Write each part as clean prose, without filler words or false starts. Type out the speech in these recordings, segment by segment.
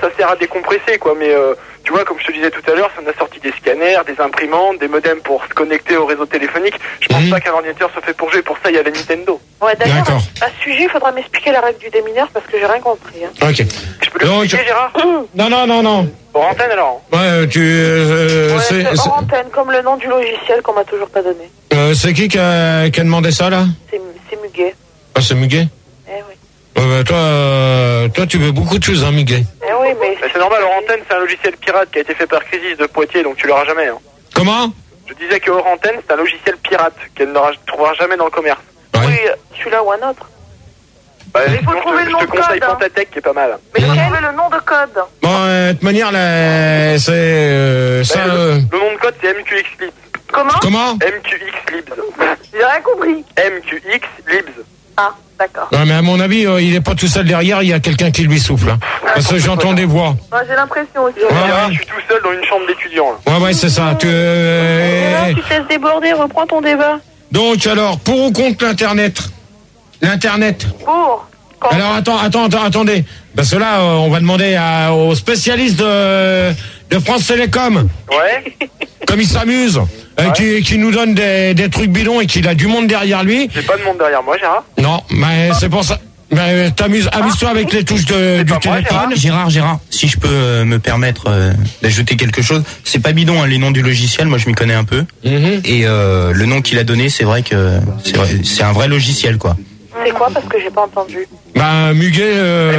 sert à décompresser, quoi. Mais tu vois, comme je te disais tout à l'heure, ça en a sorti des scanners, des imprimantes, des modems pour se connecter au réseau téléphonique. Je pense pas qu'un ordinateur se fait pour jouer. Pour ça, il y avait Nintendo. Ouais, d'ailleurs, à ce sujet, il faudra m'expliquer la règle du démineur parce que j'ai rien compris. Hein. Ok. Je peux l'expliquer, Gérard? Non. Hors antenne, alors? Ouais, c'est hors antenne, comme le nom du logiciel qu'on m'a toujours pas donné. C'est qui a demandé ça, là? C'est Muguet. Ah, c'est Muguet? Eh oui. Toi, tu veux beaucoup de choses, hein, Muguet? Eh oui, mais c'est normal, hors antenne, c'est un logiciel pirate qui a été fait par Crisis de Poitiers, donc tu l'auras jamais. Hein. Comment? Je disais que hors antenne, c'est un logiciel pirate qu'elle ne trouvera jamais dans le commerce. Ouais. Oui, celui-là ou un autre. Bah, il faut trouver le nom de code. Je te conseille Fantatech qui est pas mal. Mais il faut trouver le nom de code. Bon, de toute manière, là, c'est... Le nom de code, c'est MQXLibs. Comment? MQXLibs. J'ai rien compris. MQXLibs. Ah, d'accord. Non, mais à mon avis, il est pas tout seul derrière, il y a quelqu'un qui lui souffle. Hein. Parce que j'entends des voix. Ouais, j'ai l'impression aussi. Je suis tout seul dans une chambre d'étudiant. Ouais, c'est ça. Tu te laisses déborder, reprends ton débat. Donc, alors, pour ou contre l'Internet? Pour. Alors, attendez. Parce que là, on va demander aux spécialistes de France Télécom. Ouais. Comme il s'amuse, qui nous donne des trucs bidons et qu'il a du monde derrière lui. J'ai pas de monde derrière moi, Gérard. Non, mais c'est pour ça. Mais amuse-toi avec les touches du téléphone. Gérard, si je peux me permettre d'ajouter quelque chose, c'est pas bidon, hein, les noms du logiciel, moi je m'y connais un peu. Et le nom qu'il a donné, c'est vrai que c'est un vrai logiciel, quoi. C'est quoi, parce que j'ai pas entendu? Muguet,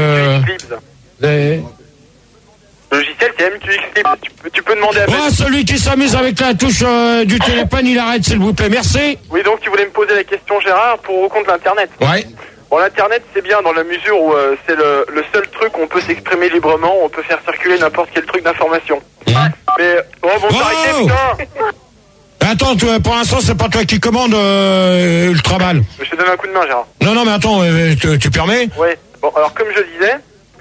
Le logiciel, c'est MQXLibs. Tu peux demander à celui qui s'amuse avec la touche du téléphone, il arrête, s'il vous plaît. Merci. Oui, donc tu voulais me poser la question, Gérard, pour ou contre l'Internet. Ouais. Bon, l'Internet, c'est bien dans la mesure où c'est le seul truc où on peut s'exprimer librement, où on peut faire circuler n'importe quel truc d'information. Mais, t'arrêter, putain. Attends, pour l'instant, c'est pas toi qui commande Ultraman. Je te donne un coup de main, Gérard. Non, mais attends, tu permets? Ouais. Bon, alors, comme je disais,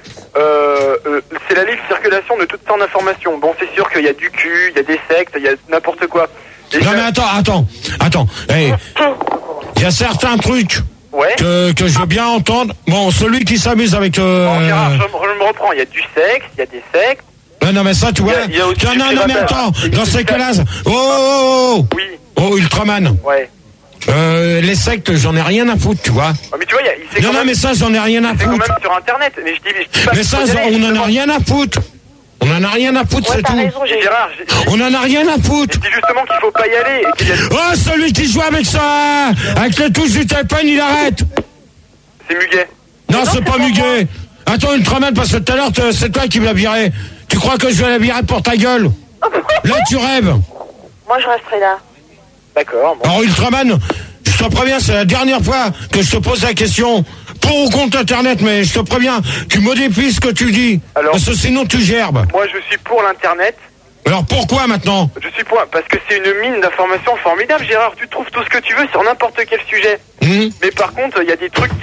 c'est la libre circulation de toutes sortes d'informations. Bon, c'est sûr qu'il y a du cul, il y a des sectes, il y a n'importe quoi. Non, mais attends. Hey, il y a certains trucs que je veux bien entendre. Bon, celui qui s'amuse avec... Gérard, je me reprends. Il y a du sexe, il y a des sectes. Non, mais ça, tu vois... Non, mais attends, dans ces cas-là... Oh Oui. Oh, Ultraman. Ouais. Les sectes, j'en ai rien à foutre, tu vois. Mais tu vois, non, mais ça, j'en ai rien à foutre. C'est quand même sur Internet. Mais je dis pas. Mais ça, on en a rien à foutre. On en a rien à foutre, c'est tout. Raison, Gérard, on en a rien à foutre. Je dis justement qu'il faut pas y aller. Oh, celui qui joue avec ça, avec les touches du téléphone, il arrête. C'est Muguet. Non, c'est pas Muguet. Attends, Ultraman, parce que tout à l'heure, c'est toi qui me l'as viré. Tu crois que je vais la virer pour ta gueule? Là, tu rêves. Moi, je resterai là. D'accord. Bon. Alors, Ultraman, je te préviens, c'est la dernière fois que je te pose la question. Pour ou contre Internet, mais je te préviens, tu modifies ce que tu dis. Alors, parce que sinon, tu gerbes. Moi, je suis pour l'Internet. Alors, pourquoi maintenant? Je suis pour... Parce que c'est une mine d'informations formidable, Gérard. Tu trouves tout ce que tu veux sur n'importe quel sujet. Mais par contre, il y a des trucs qui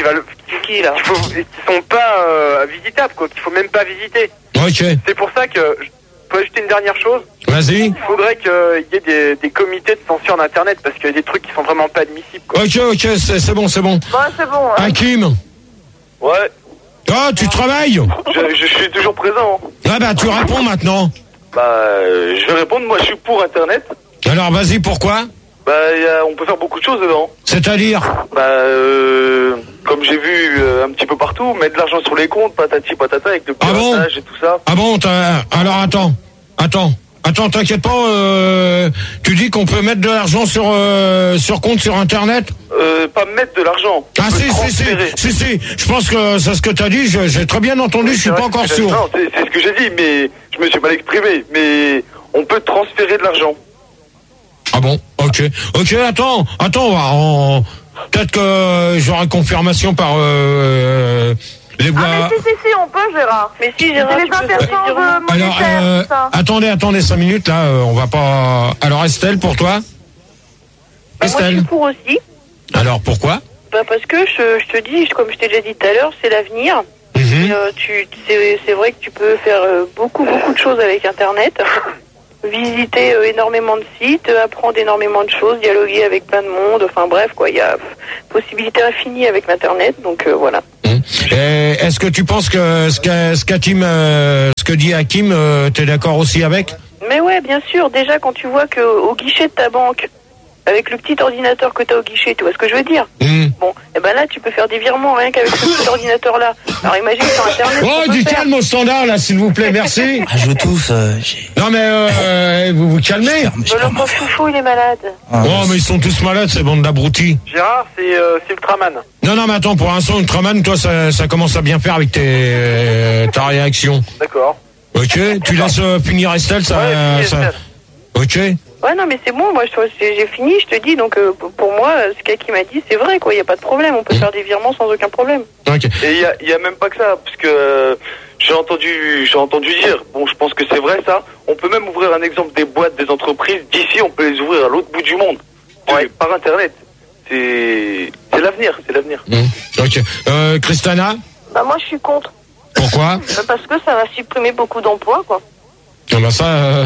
sont pas visitables, quoi, qu'il faut même pas visiter. Ok. C'est pour ça que... Je peux ajouter une dernière chose? Vas-y. Il faudrait qu'il y ait des comités de censure d'Internet, parce qu'il y a des trucs qui sont vraiment pas admissibles, quoi. Ok, c'est bon. Ouais, c'est bon. Hein. Hakim. Ouais. Ah, tu travailles? Je suis toujours présent. Ah bah, tu réponds maintenant. Je vais répondre, moi je suis pour Internet. Alors vas-y, pourquoi? On peut faire beaucoup de choses dedans. C'est-à-dire? Comme j'ai vu un petit peu partout, mettre de l'argent sur les comptes, patati patata, avec le piratage et tout ça. Ah bon, alors attends, t'inquiète pas, tu dis qu'on peut mettre de l'argent sur compte sur Internet? Pas mettre de l'argent. Ah si, je pense que c'est ce que t'as dit, j'ai très bien entendu, je suis pas encore sûr. Non, c'est ce que j'ai dit, mais je me suis mal exprimé, mais on peut transférer de l'argent. Ah bon, ok, attends, peut-être que j'aurai confirmation par les voix. Ah mais si, on peut, Gérard. Mais si, Gérard, c'est les interchanges monétaires, ça. Attendez 5 minutes, là, on va pas... Alors Estelle, pour toi? Estelle. Moi, je suis pour aussi. Alors, pourquoi? Parce que je te dis, comme je t'ai déjà dit tout à l'heure, c'est l'avenir. Mm-hmm. C'est vrai que tu peux faire beaucoup de choses avec Internet. visiter énormément de sites, apprendre énormément de choses, dialoguer avec plein de monde, enfin bref, quoi, il y a possibilité infinie avec l'Internet, donc voilà. Et est-ce que tu penses que ce que dit Hakim, t'es d'accord aussi avec? Mais ouais, bien sûr, déjà quand tu vois qu'au guichet de ta banque, avec le petit ordinateur que tu as au guichet, tu vois ce que je veux dire? Bon, et ben là, tu peux faire des virements rien qu'avec ce petit ordinateur-là. Alors imagine sur Internet. Oh, du calme au standard, là, s'il vous plaît, merci. Je tousse. Non, mais vous vous calmez. Le pauvre Foufou, il est malade. Oh, mais ils sont tous malades, ces bandes d'abrutis. Gérard, c'est Ultraman. Non, mais attends, pour l'instant, Ultraman, toi, ça commence à bien faire avec ta réaction. D'accord. Ok, tu laisses finir Estelle, ça... Ok. Ouais, non, mais c'est bon, moi, j'ai fini, je te dis, donc, pour moi, ce qui m'a dit, c'est vrai, quoi, il n'y a pas de problème, on peut faire des virements sans aucun problème. Ok. Et il y a même pas que ça, parce que j'ai entendu dire, bon, je pense que c'est vrai, ça, on peut même ouvrir un exemple des boîtes, des entreprises, d'ici, on peut les ouvrir à l'autre bout du monde, par Internet. C'est l'avenir, c'est l'avenir. Ok. Christana? Bah, moi, je suis contre. Pourquoi? Parce que ça va supprimer beaucoup d'emplois, quoi. Ah bah ça...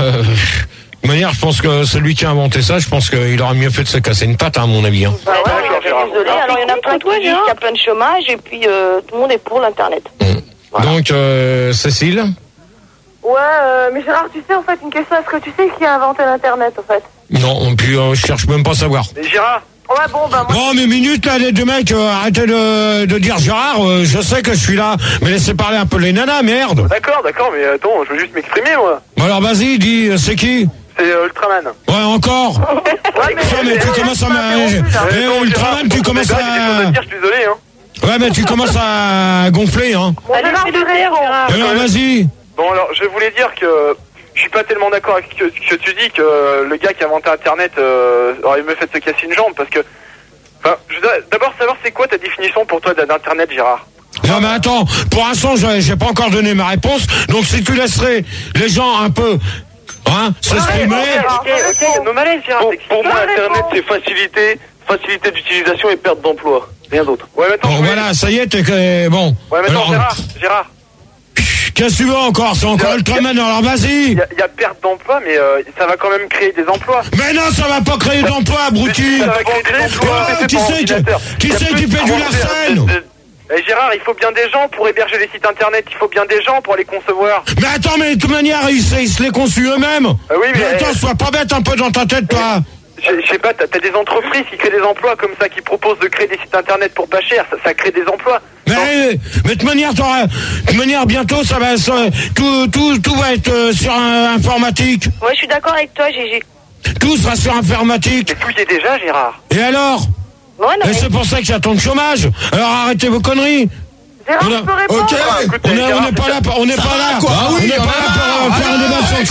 De manière, je pense que celui qui a inventé ça, je pense qu'il aurait mieux fait de se casser une patte, à mon avis. Hein. Bah ouais, désolé. Alors il y en a plein qui disent qu'il y a plein de chômage et puis tout le monde est pour l'Internet. Voilà. Donc, Cécile? Ouais, mais Gérard, tu sais, en fait, une question, est-ce que tu sais qui a inventé l'Internet, en fait? Non, puis je cherche même pas à savoir. Mais Gérard? Ouais, bon, bah moi... Non, mais minute, là, les deux mecs, arrêtez de dire Gérard, je sais que je suis là, mais laissez parler un peu les nanas, merde. D'accord, mais attends, je veux juste m'exprimer, moi. Bon alors, vas-y, dis, c'est qui? C'est Ultraman. Ouais, encore. Ouais, mais tu commences à... Ultraman, tu commences à... Je suis désolé, hein. Ouais, mais tu commences à gonfler, hein. Gérard, Alors, vas-y. Bon, alors, je voulais dire que je suis pas tellement d'accord avec ce que tu dis, que le gars qui a inventé Internet aurait mieux fait de se casser une jambe, parce que... Enfin, je voudrais d'abord savoir c'est quoi ta définition pour toi d'Internet, Gérard? Non mais attends, pour l'instant j'ai pas encore donné ma réponse, donc si tu laisserais les gens un peu... Hein, s'exprimer... Ok, nos malaises, Gérard. Pour moi, Internet, c'est facilité d'utilisation et perte d'emploi. Rien d'autre. Ouais, maintenant... Bon, voilà, ça y est, t'es... Bon. Ouais, maintenant, Gérard. Qu'est-ce que tu veux encore? C'est encore Ultraman, alors vas-y. Il y a perte d'emploi, mais ça va quand même créer des emplois. Mais non, ça va pas créer d'emplois, abruti. Ça va créer des emplois. Qui c'est qui fait du larcène? Eh Gérard, il faut bien des gens pour héberger les sites internet, il faut bien des gens pour les concevoir. Mais attends, mais de toute manière, ils se les conçuent eux-mêmes. Oui, mais attends, sois pas bête un peu dans ta tête, toi. Je sais pas, t'as des entreprises qui créent des emplois comme ça, qui proposent de créer des sites internet pour pas cher, ça crée des emplois. Mais de manière, bientôt, ça va, tout va être sur informatique. Ouais, je suis d'accord avec toi, Gégé. Tout sera sur informatique. Mais tout y est déjà, Gérard. Et alors? Ouais, non, et c'est pour ça qu'il y a tant de chômage. Alors arrêtez vos conneries. Gérard, je peux répondre. Ok, on n'est pas là, on n'est pas là. On n'est pas là pour faire un débat sur le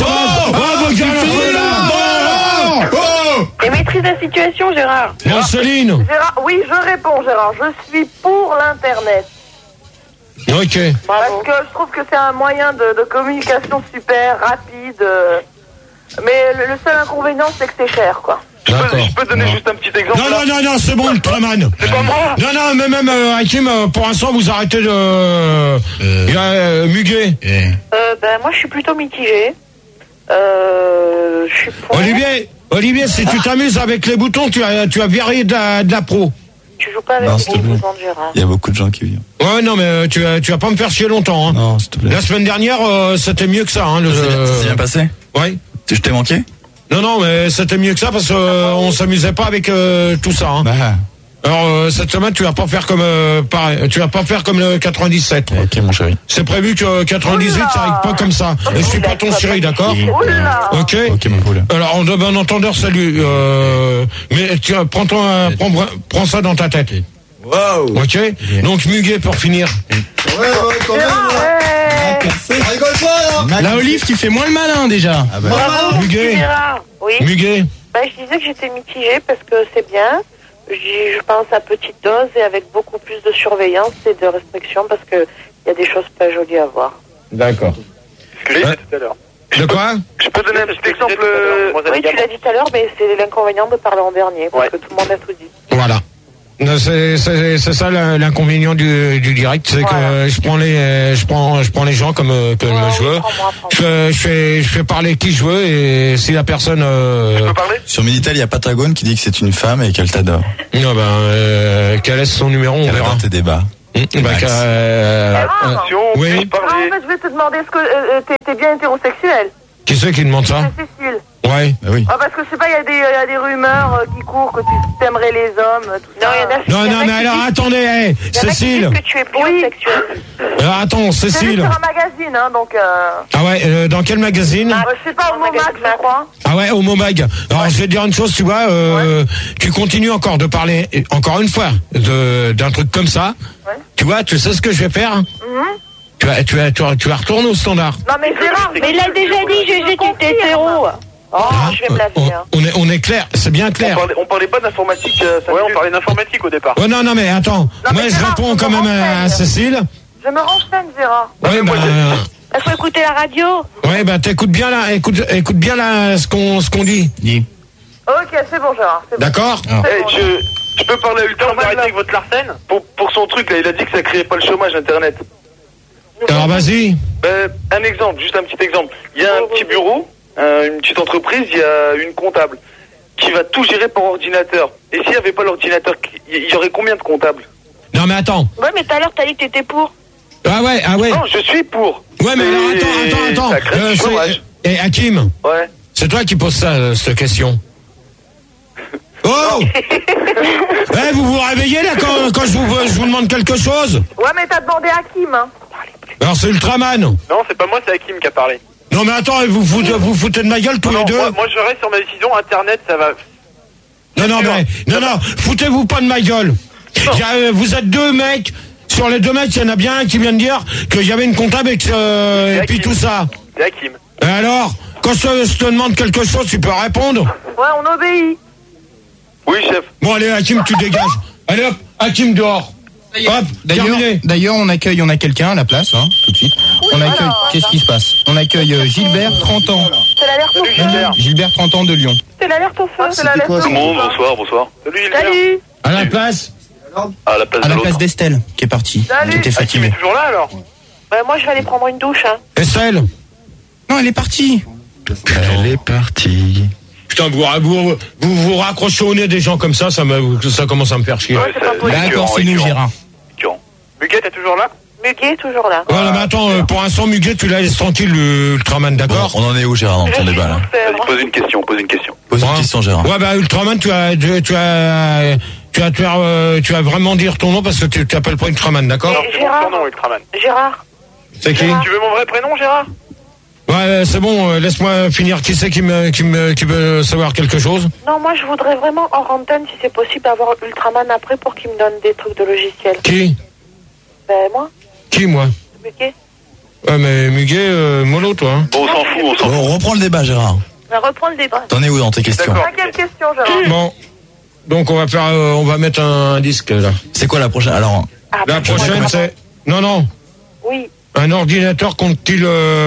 chômage. Et maîtrise la situation, Gérard. Céline. Gérard, oui, je réponds, Gérard. Je suis pour l'Internet. Ok. Parce que je trouve que c'est un moyen de communication super rapide. Mais le seul inconvénient, c'est que c'est cher, quoi. Je peux donner juste un petit exemple. Non, c'est bon, Ultraman. C'est pas moi. Non, mais même Hakim, pour l'instant, vous arrêtez de muguer. Moi, je suis plutôt mitigé. Je suis pour... Olivier, si tu t'amuses avec les boutons, tu as viré de la pro. Tu joues pas avec les boutons de Gérard. Il y a beaucoup de gens qui viennent. Ouais, non, mais tu vas pas me faire chier longtemps. Hein. Non, s'il te plaît. La semaine dernière, c'était mieux que ça. Hein, ça s'est bien passé? Ouais. Je t'ai manqué? Non, mais c'était mieux que ça parce qu'on s'amusait pas avec tout ça. Hein. Alors cette semaine, tu vas pas faire comme tu vas pas faire comme le 97. Ok, mon chéri. C'est prévu que 98, ça arrive pas comme ça. Et je suis pas ton chéri, d'accord? Ok. Ok, mon poule. Alors on donne un entendeur, salut. Mais tu prends ça dans ta tête. Wow. Ok. Donc muguet pour finir. Ouais, quand même. Ça rigole pas, là. La Olive, tu fais moins le malin déjà. Ah bah. Bravo, Muguet. Oui. Muguet. Je disais que j'étais mitigée parce que c'est bien. Je pense à petite dose et avec beaucoup plus de surveillance et de restrictions parce que il y a des choses pas jolies à voir. D'accord. Ce que j'ai dit tout à l'heure. De quoi? Je peux donner un petit exemple. Oui, tu l'as dit tout à l'heure, mais c'est l'inconvénient de parler en dernier parce que tout le monde a tout dit. Voilà. C'est ça l'inconvénient du direct, c'est que je prends les gens comme je veux. Je fais parler qui je veux et si la personne. Tu peux parler ? Sur Minitel, il y a Patagone qui dit que c'est une femme et qu'elle t'adore. Non qu'elle laisse son numéro, on verra. Tes débats. Oui. En fait, je vais te demander est-ce que t'es bien hétérosexuel ? Qui c'est qui demande ça ? C'est Cécile. Ouais. Oui. Parce que je sais pas, il y a des rumeurs qui courent que tu t'aimerais les hommes, tout ça. Non, mais alors attendez, Cécile. Que tu es bisexuel. Alors attends, Cécile. C'est sur un magazine, donc. Ah ouais, dans quel magazine ? Je sais pas, au Momag, je crois. Ah ouais, au Momag. Alors je vais te dire une chose, tu vois, tu continues encore de parler, encore une fois, d'un truc comme ça. Ouais. Tu vois, tu sais ce que je vais faire ? Tu vas retourner au standard. Non mais Gérard, mais il a déjà dit, GG, tu t'es hétéro. Je vais me la faire. On est clair, c'est bien clair. On parlait pas d'informatique. On parlait d'informatique au départ. Ouais, non, mais attends. Moi, je réponds quand même à Cécile. Je me renseigne, Gérard. Ouais, il faut écouter la radio. Ouais, t'écoutes bien là, écoute bien là ce qu'on dit. Ok, c'est bon, Gérard. D'accord. Je peux parler à Ultraman avec votre Larsen pour son truc là, il a dit que ça créait pas le chômage internet. Alors vas-y. Un exemple, juste un petit exemple. Il y a un petit bureau, une petite entreprise, il y a une comptable qui va tout gérer par ordinateur. Et s'il n'y avait pas l'ordinateur, il y aurait combien de comptables ? Non mais attends. Ouais, mais tout à l'heure t'as dit que t'étais pour. Ah ouais. Non, je suis pour. Ouais, mais alors attends. Ça crée du chômage. Et Hakim. Ouais. C'est toi qui poses ça, cette question. Oh. Vous vous réveillez là quand je vous demande quelque chose ? Ouais, mais t'as demandé à Hakim, Alors c'est Ultraman. Non, c'est pas moi, c'est Hakim qui a parlé. Non mais attends, vous foutez de ma gueule tous les deux. Moi je reste sur ma décision, internet ça va. Non, foutez-vous pas de ma gueule. Vous êtes deux mecs. Sur les deux mecs, il y en a bien un qui vient de dire qu'il y avait une comptable et puis tout ça. C'est Hakim. Et alors, quand je te demande quelque chose, tu peux répondre ? Ouais, on obéit. Oui, chef. Bon, allez, Hakim, tu dégages. Allez hop, Hakim dehors. Hop, terminé. D'ailleurs, on a quelqu'un à la place, tout de suite. Qu'est-ce qui se passe ? On accueille Gilbert, 30 ans. C'est l'alerte au feu. Gilbert, 30 ans de Lyon. C'est l'alerte au feu, c'est l'alerte au feu. Tout le monde, bonsoir. Salut. À la place ? À la place d'Estelle, qui est partie. Salut. Qui était fatiguée. Hakim est toujours là alors ? Moi je vais aller prendre une douche. Estelle ? Non, elle est partie. Elle est partie. Putain, vous raccrochez au nez des gens comme ça commence à me faire chier. Ouais, c'est pas possible. D'accord, c'est nous, Gérard. Muguet, t'es toujours là ? Muguet, toujours là. Ouais, mais attends, pour l'instant, Muguet, tu la laisses tranquille, Ultraman, d'accord ? On en est où, Gérard, dans ton débat, là ? Vas-y, pose une question. Pose une question, Gérard. Ouais, Ultraman, tu vas vraiment dire ton nom parce que tu t'appelles pas Ultraman, d'accord ? Non, c'est mon surnom, Ultraman. Gérard. C'est qui ? Tu veux mon vrai prénom, Gérard ? Ouais, c'est bon, laisse-moi finir. Qui c'est qui veut savoir quelque chose ? Non, moi je voudrais vraiment hors antenne, si c'est possible, avoir Ultraman après pour qu'il me donne des trucs de logiciel. Qui ? Moi. Qui, moi ? Muguet. Ouais, mais Muguet, mollo, toi. Hein. Bon, on s'en fout. On reprend le débat, Gérard. On reprend le débat. T'en es où dans tes questions ? À quelle question, Gérard ? Bon, donc on va mettre un disque, là. C'est quoi la prochaine ? Alors, la prochaine, c'est... Non. Oui. Un ordinateur compte-t-il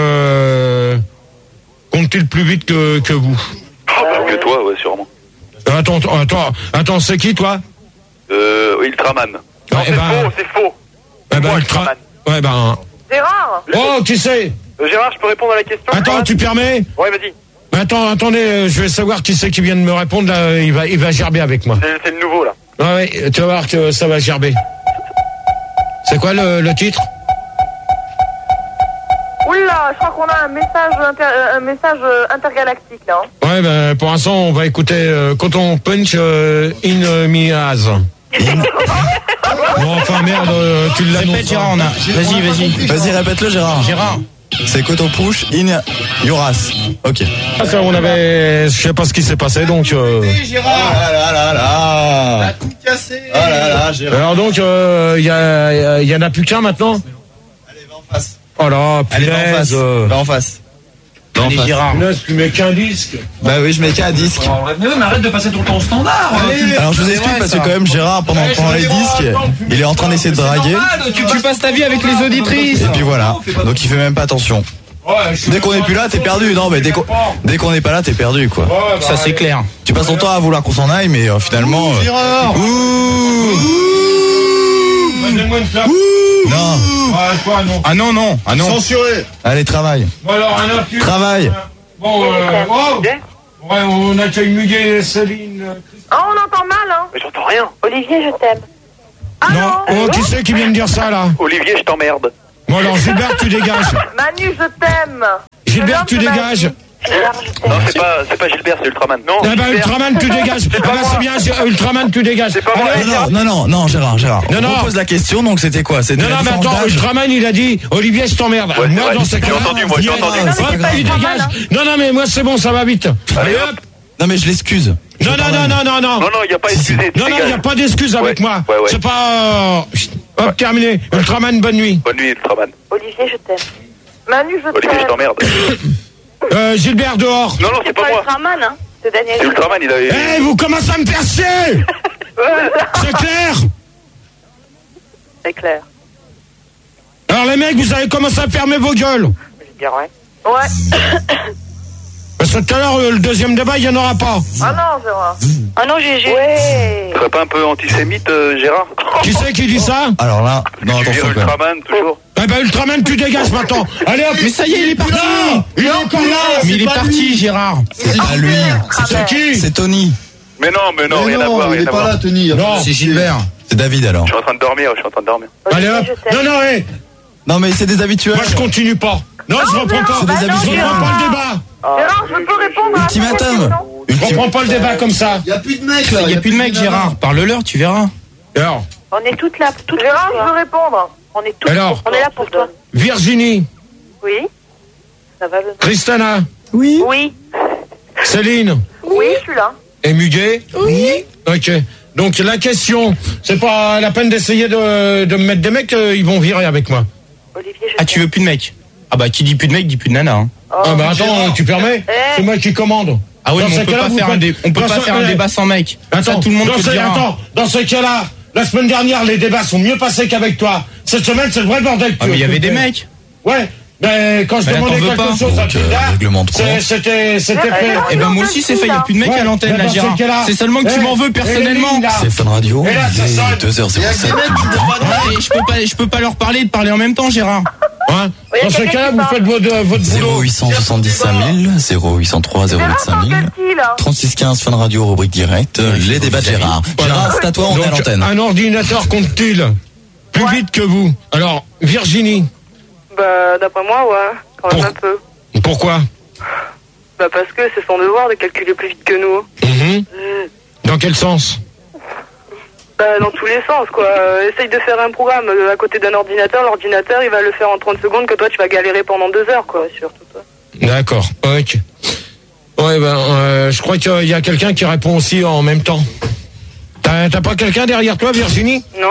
plus vite que vous ? Que toi, ouais, sûrement. Attends, c'est qui, toi ? Ultraman. Non, c'est faux. Ultraman. Ouais, Gérard. Oh, qui c'est ? Gérard, je peux répondre à la question ? Attends, tu permets ? Ouais, vas-y. Attendez, je vais savoir qui c'est qui vient de me répondre, là, il va gerber avec moi. C'est le nouveau, là. Ouais, tu vas voir que ça va gerber. C'est quoi le titre ? Oula, je crois qu'on a un message intergalactique, là. Ouais, pour l'instant, on va écouter Coton Punch in Miaz. Bon, enfin, merde, tu l'annonces. Répète, Gérard, Vas-y, répète-le, Gérard. C'est Coton Push in Yoras. Ok. Ça, je sais pas ce qui s'est passé, donc. Gérard. La tout cassé. Gérard. Alors donc, il y en a plus qu'un maintenant. Allez, va en face. Oh là, punaise. Va en face. Gérard. Tu mets qu'un disque. Bah oui, je mets qu'un disque. Mais arrête de passer ton temps au standard. Alors je vous explique parce que quand même Gérard pendant les disques, il est en train d'essayer de draguer. Tu passes ta vie avec les auditrices. Et puis voilà. Donc il fait même pas attention. Dès qu'on n'est plus là, t'es perdu. Non, mais dès qu'on n'est pas là, t'es perdu, quoi. Ça, c'est clair. Tu passes ton temps à vouloir qu'on s'en aille, mais finalement. Gérard. Non. Ah non. Censuré. Allez, travaille. Bon, alors, un autre. Travaille. Bon, ouais, on accueille Muguet, Céline. Oh, on entend mal, hein. Mais j'entends rien. Olivier, je t'aime. Ah Non, oh, qui c'est qui vient de dire ça, là? Olivier, je t'emmerde. Bon, alors, Gilbert, tu dégages. Manu, je t'aime. Gilbert, tu dégages. Non, c'est pas Gilbert, c'est Ultraman. Non, Ah bah, Ultraman, tu dégages. Ah bah, c'est bien, Ultraman, tu dégages. C'est pas moi. Non, Gérard. Non, On pose la question, donc c'était quoi? C'était Non, mais attends, Ultraman, il a dit, Olivier, je t'emmerde. Ouais, moi, ouais, dans ce cas-là. j'ai entendu. Hop, il dégage. Non, mais moi, c'est bon, ça va vite. Allez, hop. Non, mais je l'excuse. Non, Non, y a pas excusé. non, y a pas d'excuse avec moi. Ouais. C'est pas. Hop, terminé. Ultraman, bonne nuit. Bonne nuit, Ultraman. Olivier, je t'aime. Manu, je Olivier, je t'aime. t'emmerde. Gilbert, dehors. Non, c'est pas moi. Ultraman, hein. C'est Daniel. C'est Ultraman, il avait. Eh, vous commencez à me faire chier. C'est clair. C'est clair. Alors, les mecs, vous allez commencer à fermer vos gueules. Je dirais. Ouais. Parce que tout à l'heure, le deuxième débat, il n'y en aura pas. Ah non, Gérard. Ah non, GG. Ouais. Tu serais pas un peu antisémite, Gérard? Qui c'est qui dit ça? Alors là, non, Tu viens attention. Ultraman, toujours. Eh ben, Ultraman, tu dégages maintenant. Allez hop. Mais ça y est, il est parti. Non, il est encore là. Mais il est parti, Gérard. C'est pas lui. C'est qui? C'est Tony. Mais non, rien à voir, il rien est à pas voir. là, Tony. Non. C'est Gilbert. C'est David, alors. Je suis en train de dormir. Allez hop. Non, Non, mais c'est des habituels. moi je continue pas. Non, je reprends pas. C'est des Je habitués. reprends pas le débat. Gérard, je peux répondre à Ultimatum. Je reprends pas le débat comme ça. Il y a plus de mecs là. Il y a plus de mec, Gérard. Parle-leur, tu verras. Alors, On est toutes là. Gérard, je veux répondre. On est toutes. Alors. On est là pour toi. Virginie, Oui. Ça va le. Tristana, Oui. Céline Oui, je suis là. et Muguet. Oui. Ok. Donc la question, c'est pas la peine d'essayer de me mettre des mecs, ils vont virer avec moi. Olivier, je Ah, tu veux plus de mec? Ah bah, qui dit plus de mec, dit plus de nana. Hein. Ah bah attends, tu permets? C'est moi qui commande. Ah oui, Dans mais ce on peut cas-là, pas vous faire faites- on peut dans pas ce- faire un débat sans mec. Attends, Ça, tout le monde dans te ce- le dira. attends, dans ce cas-là, la semaine dernière, les débats sont mieux passés qu'avec toi. Cette semaine, c'est le vrai bordel. Ah, mais il y avait des mecs. Ouais, mais quand je Mais là, demandais t'en veux quelque pas. chose à Donc, Tildar, règlement de compte. c'était fait. Eh ben, moi aussi, c'est fait. Il y a plus de mecs à l'antenne, là, Gérard. C'est seulement que tu m'en veux personnellement. C'est Fun Radio. Et là, ça sonne. 2h07. Ouais, et je peux pas leur parler de parler en même temps, Gérard. Hein, dans ce cas-là, vous faites votre boulot. 0870 5000, 0803 08 5000, 3615 Fun Radio, rubrique directe, les débats de Gérard. Gérard, c'est à toi, on est à Donc, l'antenne. un ordinateur compte-t-il plus vite que vous? Alors, Virginie, Bah, d'après moi, ouais. Quand même un peu. pourquoi? Bah, parce que c'est son devoir de calculer plus vite que nous. Dans quel sens? Bah, dans tous les sens, quoi. Essaye de faire un programme à côté d'un ordinateur. L'ordinateur, il va le faire en 30 secondes que toi, tu vas galérer pendant 2 heures, quoi. Surtout toi. D'accord, ok. Ouais, je crois qu'il y a quelqu'un qui répond aussi en même temps. T'as pas quelqu'un derrière toi, Virginie? Non?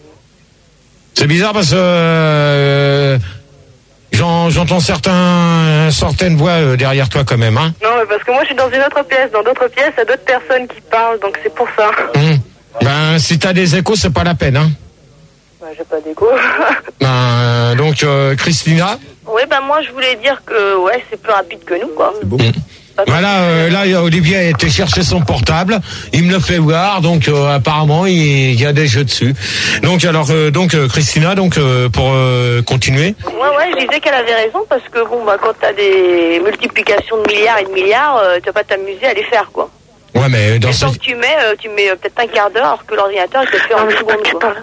C'est bizarre parce que j'entends certaines voix derrière toi quand même, hein. Non, mais parce que moi, je suis dans une autre pièce. Dans d'autres pièces, il y a d'autres personnes qui parlent, donc c'est pour ça. Ben, si t'as des échos, c'est pas la peine, hein. Bah, j'ai pas d'écho. Ben, donc, Christina. Oui, bah, moi, je voulais dire que, ouais, c'est plus rapide que nous, quoi. C'est beau. Voilà, là, Olivier a été chercher son portable, il me le fait voir, donc apparemment il y a des jeux dessus. Donc Christina, pour continuer. Ouais, je disais qu'elle avait raison parce que bon, bah quand t'as des multiplications de milliards et de milliards, tu vas pas t'amuser à les faire, quoi. Ouais, mais dans Et ce... tant que tu mets peut-être un quart d'heure alors que l'ordinateur il te fait en une seconde, quoi.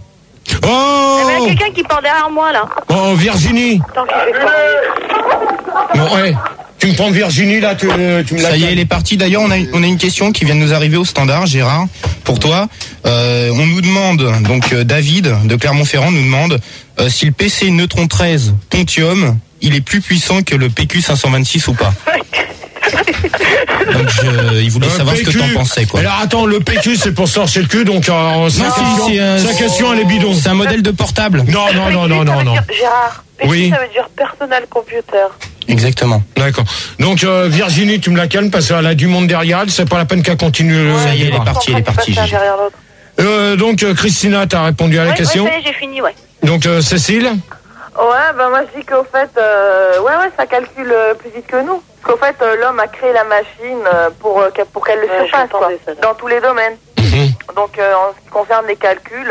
Oh, Il y a quelqu'un qui parle derrière moi là. oh Virginie. Tant qu'il fait pas. Bon, ouais. Tu me prends Virginie là, tu me la. Ça y est, elle est partie. D'ailleurs, on a une question qui vient de nous arriver au standard, Gérard, pour toi. On nous demande, donc David de Clermont-Ferrand nous demande si le PC Neutron 13 Pontium, il est plus puissant que le PQ 526 ou pas. Donc il voulait savoir PQ. ce que t'en pensais, quoi. Alors attends, le PQ c'est pour sortir le cul, donc sa question elle est bidon. C'est un modèle de portable. Non. Gérard, PQ Oui. ça veut dire Personal Computer. Exactement. D'accord. Donc Virginie, tu me la calmes parce qu'elle a du monde derrière elle, c'est pas la peine qu'elle continue. Ça y est, elle est partie, Gigi. L'autre. Donc Christina, t'as répondu à la question. Ouais, ça y est, j'ai fini, ouais. Donc Cécile. Ouais, bah moi je dis qu'au fait, ça calcule plus vite que nous. Parce qu'au fait, l'homme a créé la machine pour qu'elle le surpasse, quoi, dans tous les domaines. Donc en ce qui concerne les calculs,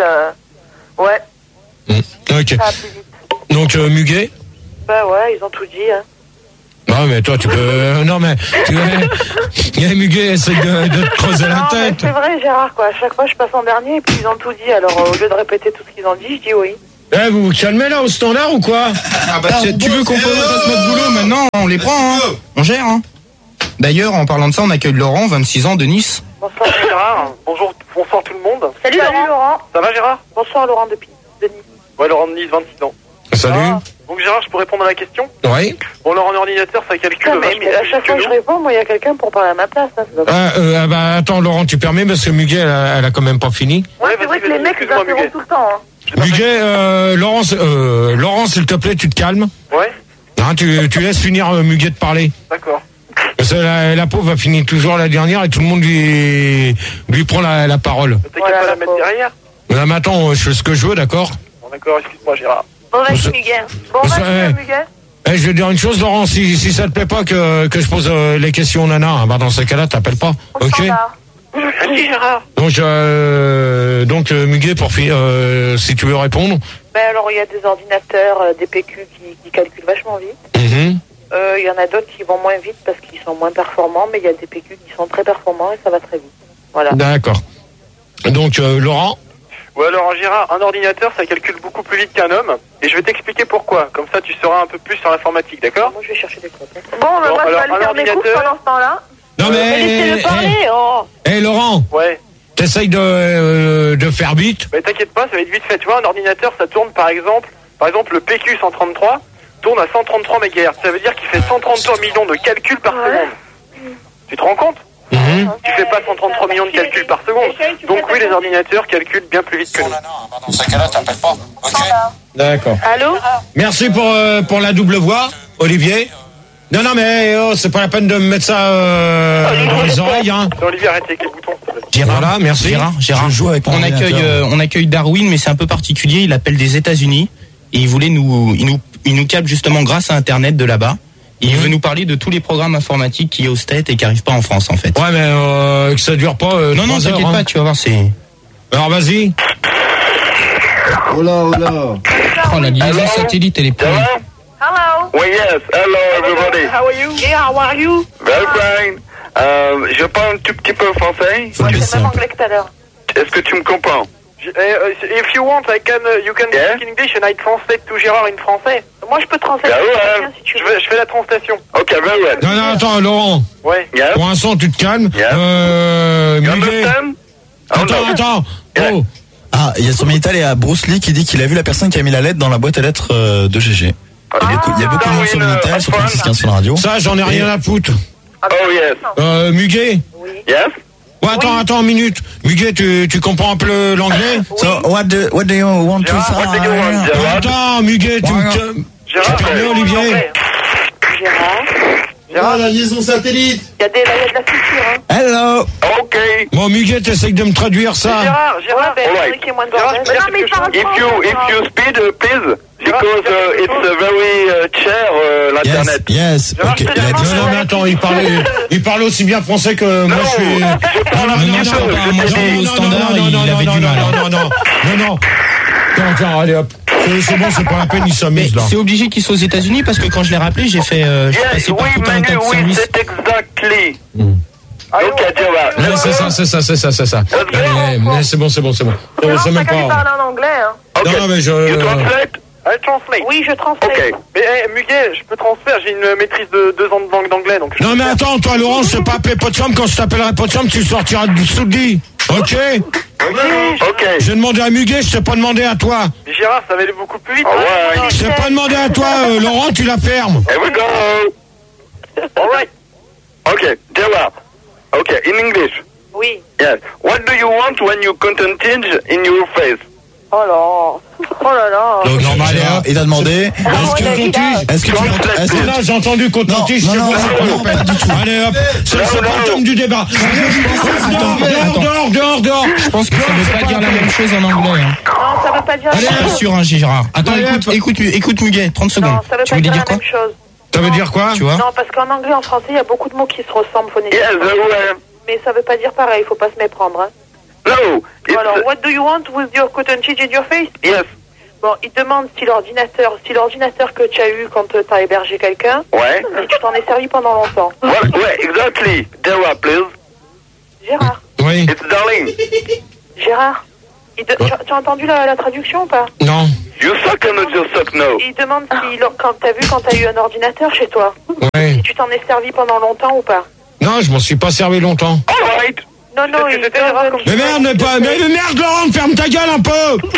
Ok. ça va plus vite. Donc Muguet. Bah ouais, ils ont tout dit. Hein. Non mais toi tu peux. Non mais Muguet essaie de te creuser la tête. C'est vrai Gérard, quoi. À chaque fois je passe en dernier et puis ils ont tout dit. Alors au lieu de répéter tout ce qu'ils ont dit, je dis oui. Vous vous calmez là au standard ou quoi? Tu veux qu'on fasse notre boulot maintenant? On les prend, hein. On gère, hein. D'ailleurs, en parlant de ça, on accueille Laurent, 26 ans, de Nice. Bonsoir Gérard. Bonsoir tout le monde. Salut Laurent. Ça va Gérard? Bonsoir Laurent de Nice. Ouais, Laurent de Nice, 26 ans. Salut. Donc Gérard, je peux répondre à la question? Oui. Bon, alors en ordinateur, ça calcule vachement plus à chaque fois que je réponds, moi il y a quelqu'un pour parler à ma place. Hein, attends Laurent, tu permets parce que Muguet elle a quand même pas fini. Ouais, c'est vrai que les mecs ils interrompent tout le temps. Hein. Muguet, Laurent, s'il te plaît, tu te calmes. Ouais. Hein, tu laisses finir Muguet de parler. D'accord. Parce que la pauvre va finir toujours la dernière et tout le monde lui prend la parole. T'inquiète pas la mettre derrière. Mais attends, je fais ce que je veux, d'accord? Bon, d'accord, excuse-moi Gérard. Bon, vas-y Muguet. Muguet. Je vais dire une chose, Laurent, si ça te plaît pas que je pose les questions aux nanas, dans ces cas-là, t'appelles pas. Ok? Merci Gérard. Donc Muguet, si tu veux répondre. Ben alors il y a des ordinateurs, des PQ qui calculent vachement vite. Il y en a d'autres qui vont moins vite parce qu'ils sont moins performants, mais il y a des PQ qui sont très performants et ça va très vite. Voilà. D'accord. Donc Laurent. Ouais, alors Gérard, un ordinateur ça calcule beaucoup plus vite qu'un homme et je vais t'expliquer pourquoi. Comme ça tu sauras un peu plus sur l'informatique, d'accord? Moi je vais chercher des codes. Bon, moi je vais aller faire mes cours pendant ce temps-là. Non mais laissez-le parler. Laurent. Ouais. T'essayes de faire vite. Mais t'inquiète pas, ça va être vite fait. Tu vois, un ordinateur ça tourne par exemple le PQ 133 tourne à 133 MHz. Ça veut dire qu'il fait 133 millions de calculs par seconde. Tu te rends compte? Tu fais pas 133 millions de calculs par seconde. Donc oui, les ordinateurs calculent bien plus vite que nous. Dans ce cas-là, t'appelles pas. Ok. D'accord. Allô? Merci pour la double voix, Olivier. Non, mais c'est pas la peine de me mettre ça dans les oreilles. Hein. Olivier, arrête avec les boutons. Gérard, voilà, merci. Gérard. Je joue avec on accueille Darwin, mais c'est un peu particulier. Il appelle des États-Unis et il voulait il nous capte justement grâce à Internet de là-bas. Et il veut nous parler de tous les programmes informatiques qui est au State et qui arrivent pas en France en fait. Ouais, mais que ça dure pas. Non, t'inquiète pas, tu vas voir, c'est. Alors vas-y. Oh la liaison satellite, elle est pourrie. Hello. Oui, yes. Hello, everybody. How are you? Yeah, how are you? Very fine. Je parle un tout petit peu français. Moi, c'est même anglais que tout à l'heure. Est-ce que tu me comprends? If you want, you can speak English and I translate to Gérard in français. Moi, je peux translater. Si tu veux. Je fais la translation. Ok, very well. Non, attends, Laurent. Ouais. Yeah. Pour l'instant, tu te calmes. You Muguet. understand? Attends. Oh. Ah, il y a sur Minitel et à Bruce Lee qui dit qu'il a vu la personne qui a mis la lettre dans la boîte à lettres de GG. Il y a beaucoup de monde sur Minitel, sur 3615 sur la radio. Ça, j'en ai rien à foutre. Oh, yes. Muguet. Oui. Yes? Ouais, attends une minute. Muguet, tu comprends un peu l'anglais? So, what do you want to say? Attends, Muguet, Gérard, Olivier. Gérard, la liaison satellite. il y a de la culture, hein. Hello. Ok. Bon, Muguet, t'essayes de me traduire ça. Gérard, Alright. Qui est moins de bordel. Non, mais il parle If you speed, please, because it's very cher, l'internet. Yes. Ok. Il a dit Non, mais attends, il parle aussi bien français que moi je suis. Non. Tiens, allez hop. C'est bon, c'est pas la peine, il s'amuse là. C'est obligé qu'ils soient aux États-Unis parce que quand je l'ai rappelé, j'ai fait. Je suis passé par tout un tas de services. Exactly. Ok, Gérard. C'est ça. Mais c'est bon. C'est même pas. parler en anglais, hein. Non, mais You translate? I translate. Oui, je translate. Ok. Mais Muguet, je peux transférer, j'ai une maîtrise de 2 ans de langue d'anglais, donc. Non, mais attends, toi, Laurent, je sais pas appeler Potsdam. Quand je t'appellerai Potsdam, tu sortiras de sous le lit. Ok? Ok. J'ai demandé à Muguet, je t'ai pas demandé à toi. Mais Gérard, ça va aller beaucoup plus vite. Alright. Je t'ai pas demandé à toi, Laurent, tu la fermes. Here we go. Alright. Okay, Gérard. Okay, in English. Oui. Yes. What do you want when you content in your face? Oh là. Oh là là. Donc, normal, il t'a demandé. Est-ce que là, j'ai entendu qu'on t'entiche. Non, pas du tout. Allez hop, c'est pas le thème du débat. Dehors. Je pense que ça veut pas dire la même chose en anglais. Non, ça veut pas dire Je suis pas sûr, Gérard. Attends, écoute Muguet, 30 secondes. Non, ça veut pas dire la même chose. Ça veut dire quoi? Tu vois? Non, parce qu'en anglais, en français, il y a beaucoup de mots qui se ressemblent phonétiquement. Mais ça veut pas dire pareil, faut pas se méprendre. Hein. No. Alors, what do you want with your cotton cheese in your face? Yes. Bon, il demande si l'ordinateur que tu as eu quand t'as hébergé quelqu'un, si tu t'en es servi pendant longtemps. Ouais, exactly. Dara, please. Gérard. Oui. It's darling. Gérard. Tu as entendu la traduction ou pas? Non. You suck or not you suck, no. Il demande si, quand t'as eu un ordinateur chez toi, Oui. si tu t'en es servi pendant longtemps ou pas. Non, je m'en suis pas servi longtemps. All right. Non, il demande... Mais merde, Laurent, ferme ta gueule un peu.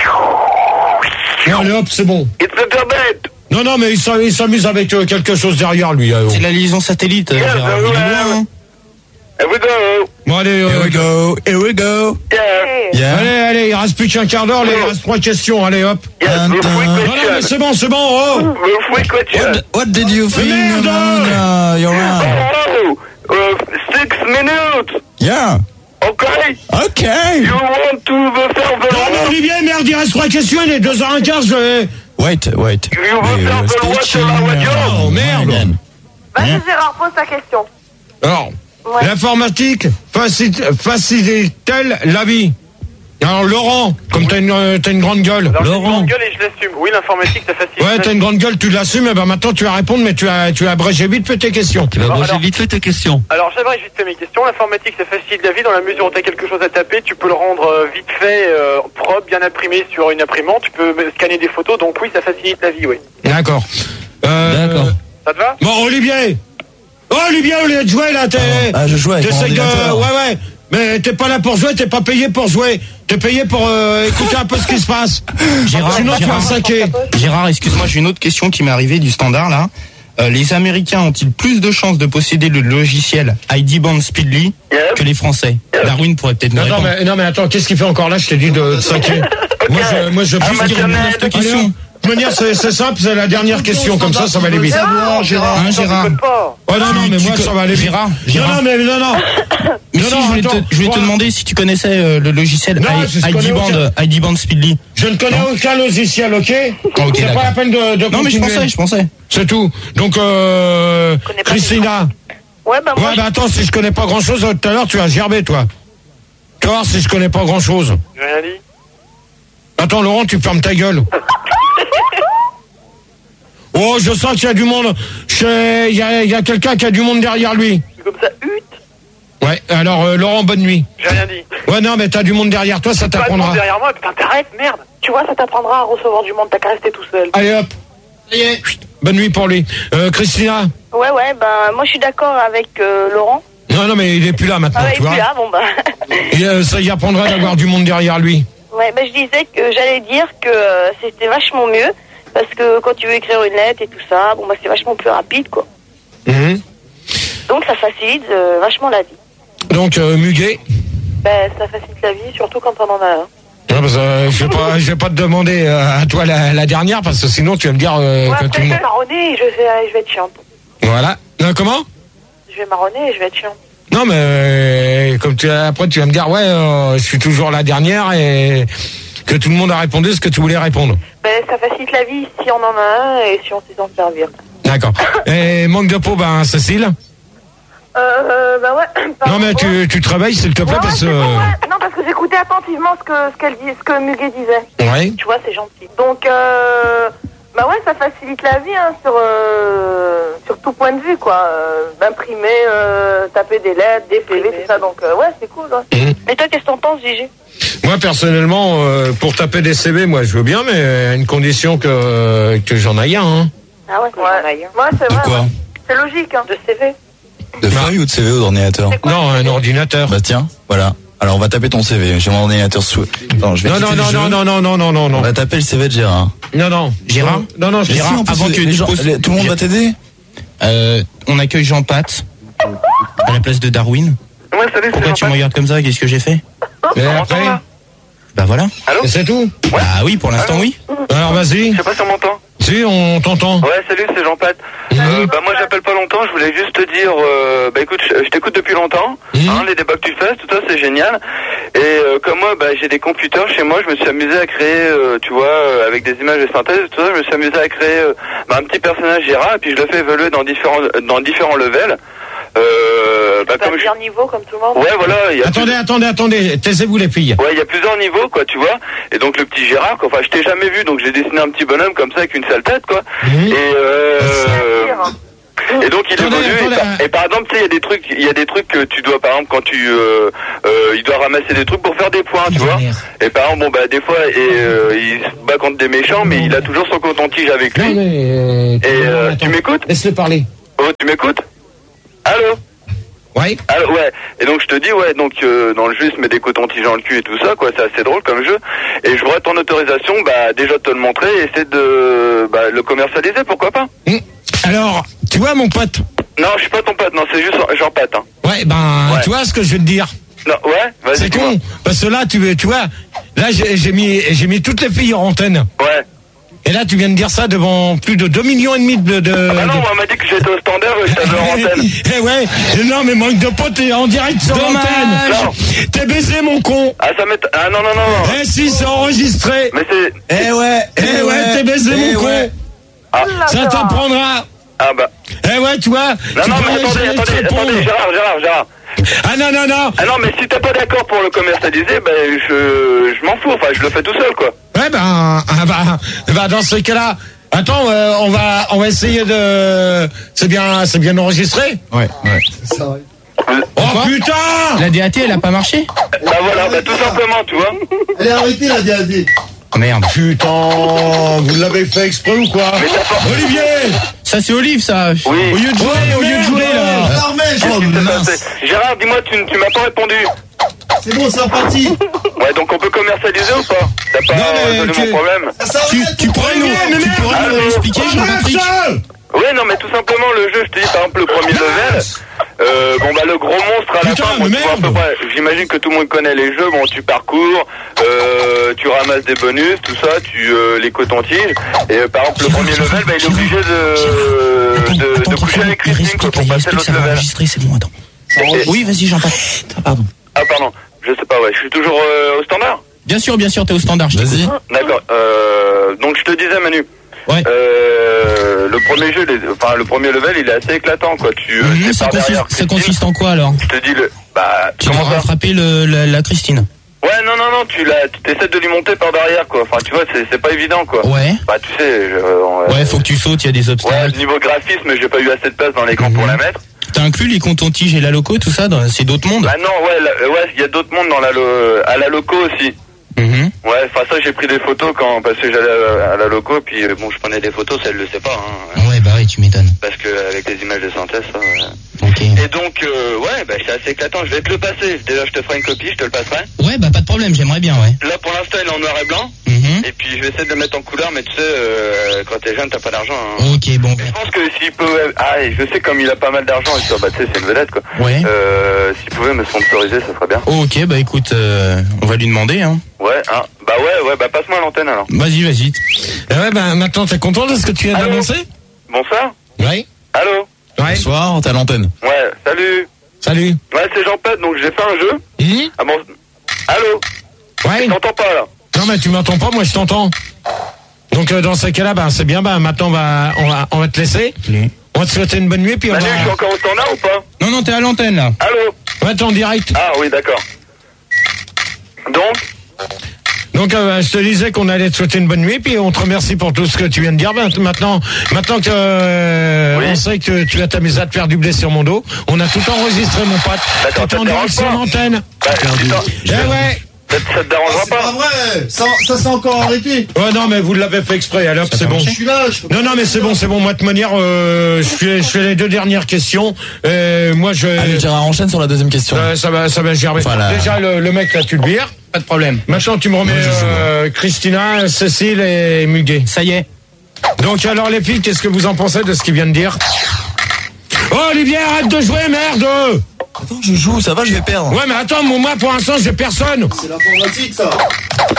Allez hop, c'est bon. It's internet. Non, mais il s'amuse avec quelque chose derrière lui. C'est la liaison satellite, Gérard. Il est loin, hein. Here we go. Bon, allez, Here we go. Yeah. Allez, il reste plus qu'un quart d'heure, il reste 3 questions, allez hop. Yes, the free Non, question. mais c'est bon, oh. The free question. What did you think? Merde. You're right. 6 minutes. Yeah. Okay. Okay. You want to faire Non, mais Olivier, merde, il reste 3 questions, il est 2h15, je vais... Wait. You want faire the watch sur la radio. Oh, merde. Vas-y, Gérard, pose ta question. Alors, l'informatique facilite-t-elle la vie? Alors, Laurent, comme t'as une grande gueule. Alors, j'ai une Laurent. grande gueule et je l'assume. Oui, l'informatique, ça facilite. Ouais, t'as une grande gueule, tu l'assumes, et ben maintenant tu vas répondre, mais tu as abrégé vite fait tes questions. Tu vas abrégé vite fait tes questions. Alors, j'aimerais vite fait mes questions. L'informatique, ça facilite la vie dans la mesure où tu as quelque chose à taper. Tu peux le rendre vite fait, propre, bien imprimé sur une imprimante. Tu peux scanner des photos. Donc oui, ça facilite la vie, oui. D'accord. D'accord. Ça te va? Bon, Olivier, au lieu de jouer là, je jouais avec mon ordinateur. Ouais, mais t'es pas là pour jouer, t'es pas payé pour jouer. T'es payé pour écouter un peu ce qui se passe. Sinon, tu vas saquer. Gérard, excuse-moi, j'ai une autre question qui m'est arrivée du standard là. Les Américains ont-ils plus de chances de posséder le logiciel ID Band Speedly que les Français? Darwin pourrait peut-être nous répondre. Non, mais attends, qu'est-ce qu'il fait encore là? Je t'ai dit de saquer. Moi, je pense qu'il y a une autre question. De manière, c'est simple, c'est la dernière question, comme ça va aller vite. Gérard. Oh non, mais moi, ça va aller vite. Gérard. Non. Mais si, je voulais te demander si tu connaissais le logiciel ID Band Speedly. Je ne connais aucun logiciel, ok? C'est pas la peine de Non, mais continuer. je pensais. C'est tout. Donc, Christina. Ouais, moi... Ouais, attends, si je connais pas grand-chose, tout à l'heure, tu vas gerber, toi. Tu vas voir si je connais pas grand-chose. J'ai rien dit. Attends, Laurent, tu fermes ta gueule. Oh, je sens qu'il y a du monde. Il y a quelqu'un qui a du monde derrière lui. C'est comme ça, Ouais, alors, Laurent, bonne nuit. J'ai rien dit. Ouais, non, mais t'as du monde derrière toi, ça Pas de t'apprendra. monde derrière moi, putain, t'arrêtes, merde. tu vois, ça t'apprendra à recevoir du monde, t'as qu'à rester tout seul. Allez hop. Bonne nuit pour lui. Christina. Ouais, moi je suis d'accord avec Laurent. Non, mais il est plus là maintenant, il tu vois. est plus là, bon bah. Ça y apprendra d'avoir du monde derrière lui. Ouais, je disais que j'allais dire que c'était vachement mieux, parce que quand tu veux écrire une lettre et tout ça, c'est vachement plus rapide, quoi. Mmh. Donc ça facilite vachement la vie. Donc, Muguet. Ça facilite la vie, surtout quand on en a un. Ouais, parce que je vais pas te demander à toi la dernière, parce que sinon tu vas me dire que tout le monde... Je vais marronner et je vais être chiante. Voilà. Comment? Je vais marronner et je vais être chiante. Non, mais comme après tu vas me dire, je suis toujours la dernière et que tout le monde a répondu ce que tu voulais répondre. Ça facilite la vie si on en a un et si on sait s'en servir. D'accord. Et manque de peau, Cécile? Ouais. Non, mais tu te réveilles, s'il te plaît, parce que... Non, parce que j'écoutais attentivement ce que Muguet disait. Ouais. Tu vois, c'est gentil. Donc, ça facilite la vie, sur tout point de vue, quoi. D'imprimer, taper des lettres, des PV, tout ça. Donc, c'est cool, ouais. Mmh. Et toi, qu'est-ce que t'en penses, Gigi? Moi, personnellement, pour taper des CV, moi, je veux bien, mais à une condition que j'en aille un, hein. Ah ouais, j'en aille un. Ouais, c'est vrai. Quoi? C'est logique, de CV. De feuille ou de CV ou d'ordinateur? Non, un ordinateur. Bah tiens, voilà. Alors on va taper ton CV. J'ai mon ordinateur sous. Attends, je vais non. On va taper le CV de Gérard. Non. Gérard? Non. Gérard, avant que tout le monde va t'aider. On accueille Jean-Pat à la place de Darwin. Ouais, salut, pourquoi tu me regardes comme ça? Qu'est-ce que j'ai fait? Mais après, Bah voilà. Allô? Et c'est tout? Bah oui, pour l'instant, oui. Alors vas-y. Je sais pas si on m'entend. Si, on t'entend. Ouais, salut, c'est Jean-Pat. Bah moi j'appelle pas longtemps, je voulais juste te dire, bah écoute, je t'écoute depuis longtemps, hein, les débats que tu fais, tout ça c'est génial. Et comme moi, bah j'ai des computers chez moi, je me suis amusé à créer, tu vois, avec des images de synthèse, tout ça, je me suis amusé à créer un petit personnage Gérard, et puis je le fais évoluer dans différents levels. Comme plusieurs niveaux comme tout le monde. Ouais, voilà. Attendez, taisez-vous les filles. Ouais, il y a plusieurs niveaux, quoi, tu vois. Et donc le petit Gérard, quoi, enfin, je t'ai jamais vu, donc j'ai dessiné un petit bonhomme comme ça avec une sale tête, quoi. Et donc il évolue. Et par exemple, tu sais, il y a des trucs que tu dois, par exemple, quand il doit ramasser des trucs pour faire des points, tu vois. Et par exemple, bon bah des fois, il se bat contre des méchants, mais il a toujours son coton-tige avec lui. Tu m'écoutes? Laisse-le parler. Oh, tu m'écoutes? Allô? Ouais. Alors, ouais. Et donc je te dis, ouais, donc dans le jeu, il se met des cotons-tiges dans le cul et tout ça, quoi. C'est assez drôle comme jeu. Et je voudrais ton autorisation, bah déjà de te le montrer et essayer de le commercialiser, pourquoi pas. Alors, tu vois mon pote? Non, je suis pas ton pote, non, c'est juste Jean-Pat. Hein. Ouais, tu vois ce que je veux te dire? Non, ouais, vas-y. C'est con, parce que là, tu vois, là j'ai mis toutes les filles en antenne. Ouais. Et là, tu viens de dire ça devant plus de 2,5 millions de... Ah bah non, on m'a dit que j'étais au standard et je t'avais en antenne. Eh ouais, non mais manque de pote, t'es en direct sur l'antenne. T'es baisé mon con. Ah ça m'est... Ah non. Eh si, c'est enregistré. Mais c'est... Eh ouais, t'es baisé mon con. Ah. Ça t'apprendra. Ah bah... Eh ouais, tu vois. Non, mais attendez, Gérard. Ah non. Ah non, mais si t'es pas d'accord pour le commercialiser, ben je m'en fous, enfin je le fais tout seul, quoi. Ouais, dans ce cas-là, attends, on va essayer de... C'est bien enregistré? Ouais. C'est ça, ouais. Oh putain! La DAT, elle a pas marché? Bah voilà, tout simplement, tu vois. Elle est arrêtée, la DAD. Oh merde. Putain, vous l'avez fait exprès ou quoi? Olivier! Ça c'est Olive, ça. Oui. Au lieu de jouer, là. Gérard, dis-moi, tu m'as pas répondu. C'est bon, c'est reparti. Ouais, donc on peut commercialiser ou pas? T'as pas résolu mon problème? Tu pourrais nous expliquer, Jean-Patrick? Oui, non, mais tout simplement, le jeu, je te dis, par exemple, le premier level, bon, bah, le gros monstre à la fin, bon, tu vois, à peu près, j'imagine que tout le monde connaît les jeux, bon, tu parcours, tu ramasses des bonus, tout ça, les cotons-tiges, et par exemple, le premier level, bah, il est obligé de coucher avec Christine, quoi, pour passer l'autre level. C'est bon, attends. Oui, vas-y, Jean-Patrick. Pardon. Ah, pardon, je sais pas, ouais, je suis toujours au standard? Bien sûr, t'es au standard, je Vas-y. D'accord, donc je te disais, Manu. Ouais. Le premier level, il est assez éclatant, quoi. Ça consiste en quoi, alors? Je te dis tu dois rattraper la Christine. Ouais, non, tu essaies de lui monter par derrière, quoi. Enfin, tu vois, c'est pas évident, quoi. Ouais. Bah, tu sais, ouais, faut que tu sautes, il y a des obstacles. Ouais, niveau graphisme, j'ai pas eu assez de place dans l'écran pour la mettre. T'as inclus les cotons-tiges et la loco, tout ça, c'est d'autres mondes? Bah non, ouais, il y a d'autres mondes à la loco aussi. Ouais, enfin ça j'ai pris des photos parce que j'allais à la loco, puis bon je prenais des photos, ça elle le sait pas. Hein. Ouais, bah oui, tu m'étonnes. Parce que avec les images de synthèse, ça. Ok. Et donc ouais, bah c'est assez éclatant. Je vais te le passer. Déjà je te ferai une copie, je te le passerai. Ouais, bah pas de problème, j'aimerais bien, ouais. Là pour l'instant il est en noir et blanc. Et puis je vais essayer de le mettre en couleur, mais tu sais, quand t'es jeune t'as pas d'argent. Hein. Ok, bon. Je pense que s'il peut, je sais comme il a pas mal d'argent, bah tu sais c'est une vedette quoi. Ouais. S'il pouvait me sponsoriser, ça ferait bien. Ok, bah écoute, on va lui demander, hein. Ouais, hein. Bah passe-moi l'antenne alors. Vas-y. Ouais, maintenant t'es content de ce que tu viens d'annoncer? Bonsoir. Oui. Allô. Ouais. Bonsoir, t'es à l'antenne. Ouais, salut. Ouais, c'est Jean-Pat, donc j'ai fait un jeu. Ah bon. Allô. Ouais. Je t'entends pas là. Non mais tu m'entends pas, moi je t'entends. Donc dans ces cas-là, c'est bien, maintenant on va te laisser. On va te souhaiter une bonne nuit, puis Manu, je suis encore au standard ou pas? Non, t'es à l'antenne là. Allô. Ouais, t'es en direct. Ah oui, d'accord. Donc je te disais qu'on allait te souhaiter une bonne nuit, puis on te remercie pour tout ce que tu viens de dire. Maintenant que on sait que tu vas t'amuser à te faire du blé sur mon dos, on a tout enregistré, mon pote. D'accord, t'es en direct sur l'antenne. Ouais. Ça te dérangera C'est pas vrai. Ça s'est encore arrêté. Ouais, non, mais vous l'avez fait exprès, alors c'est bon. Je suis là. Non, mais c'est bon. Moi, de toute manière, je fais les deux dernières questions. Moi, Allez, Gérard, enchaîne sur la deuxième question. Ça va gerber. Voilà. Déjà, le mec, là, tu le vires. Pas de problème. Maintenant, tu me remets Christina, Cécile et Muguet. Ça y est. Donc, alors, les filles, qu'est-ce que vous en pensez de ce qu'il vient de dire? Oh, Olivier, arrête de jouer, merde! Attends, je joue, ça va, je vais perdre. Ouais, mais attends, moi, pour l'instant, j'ai personne. C'est l'informatique, ça.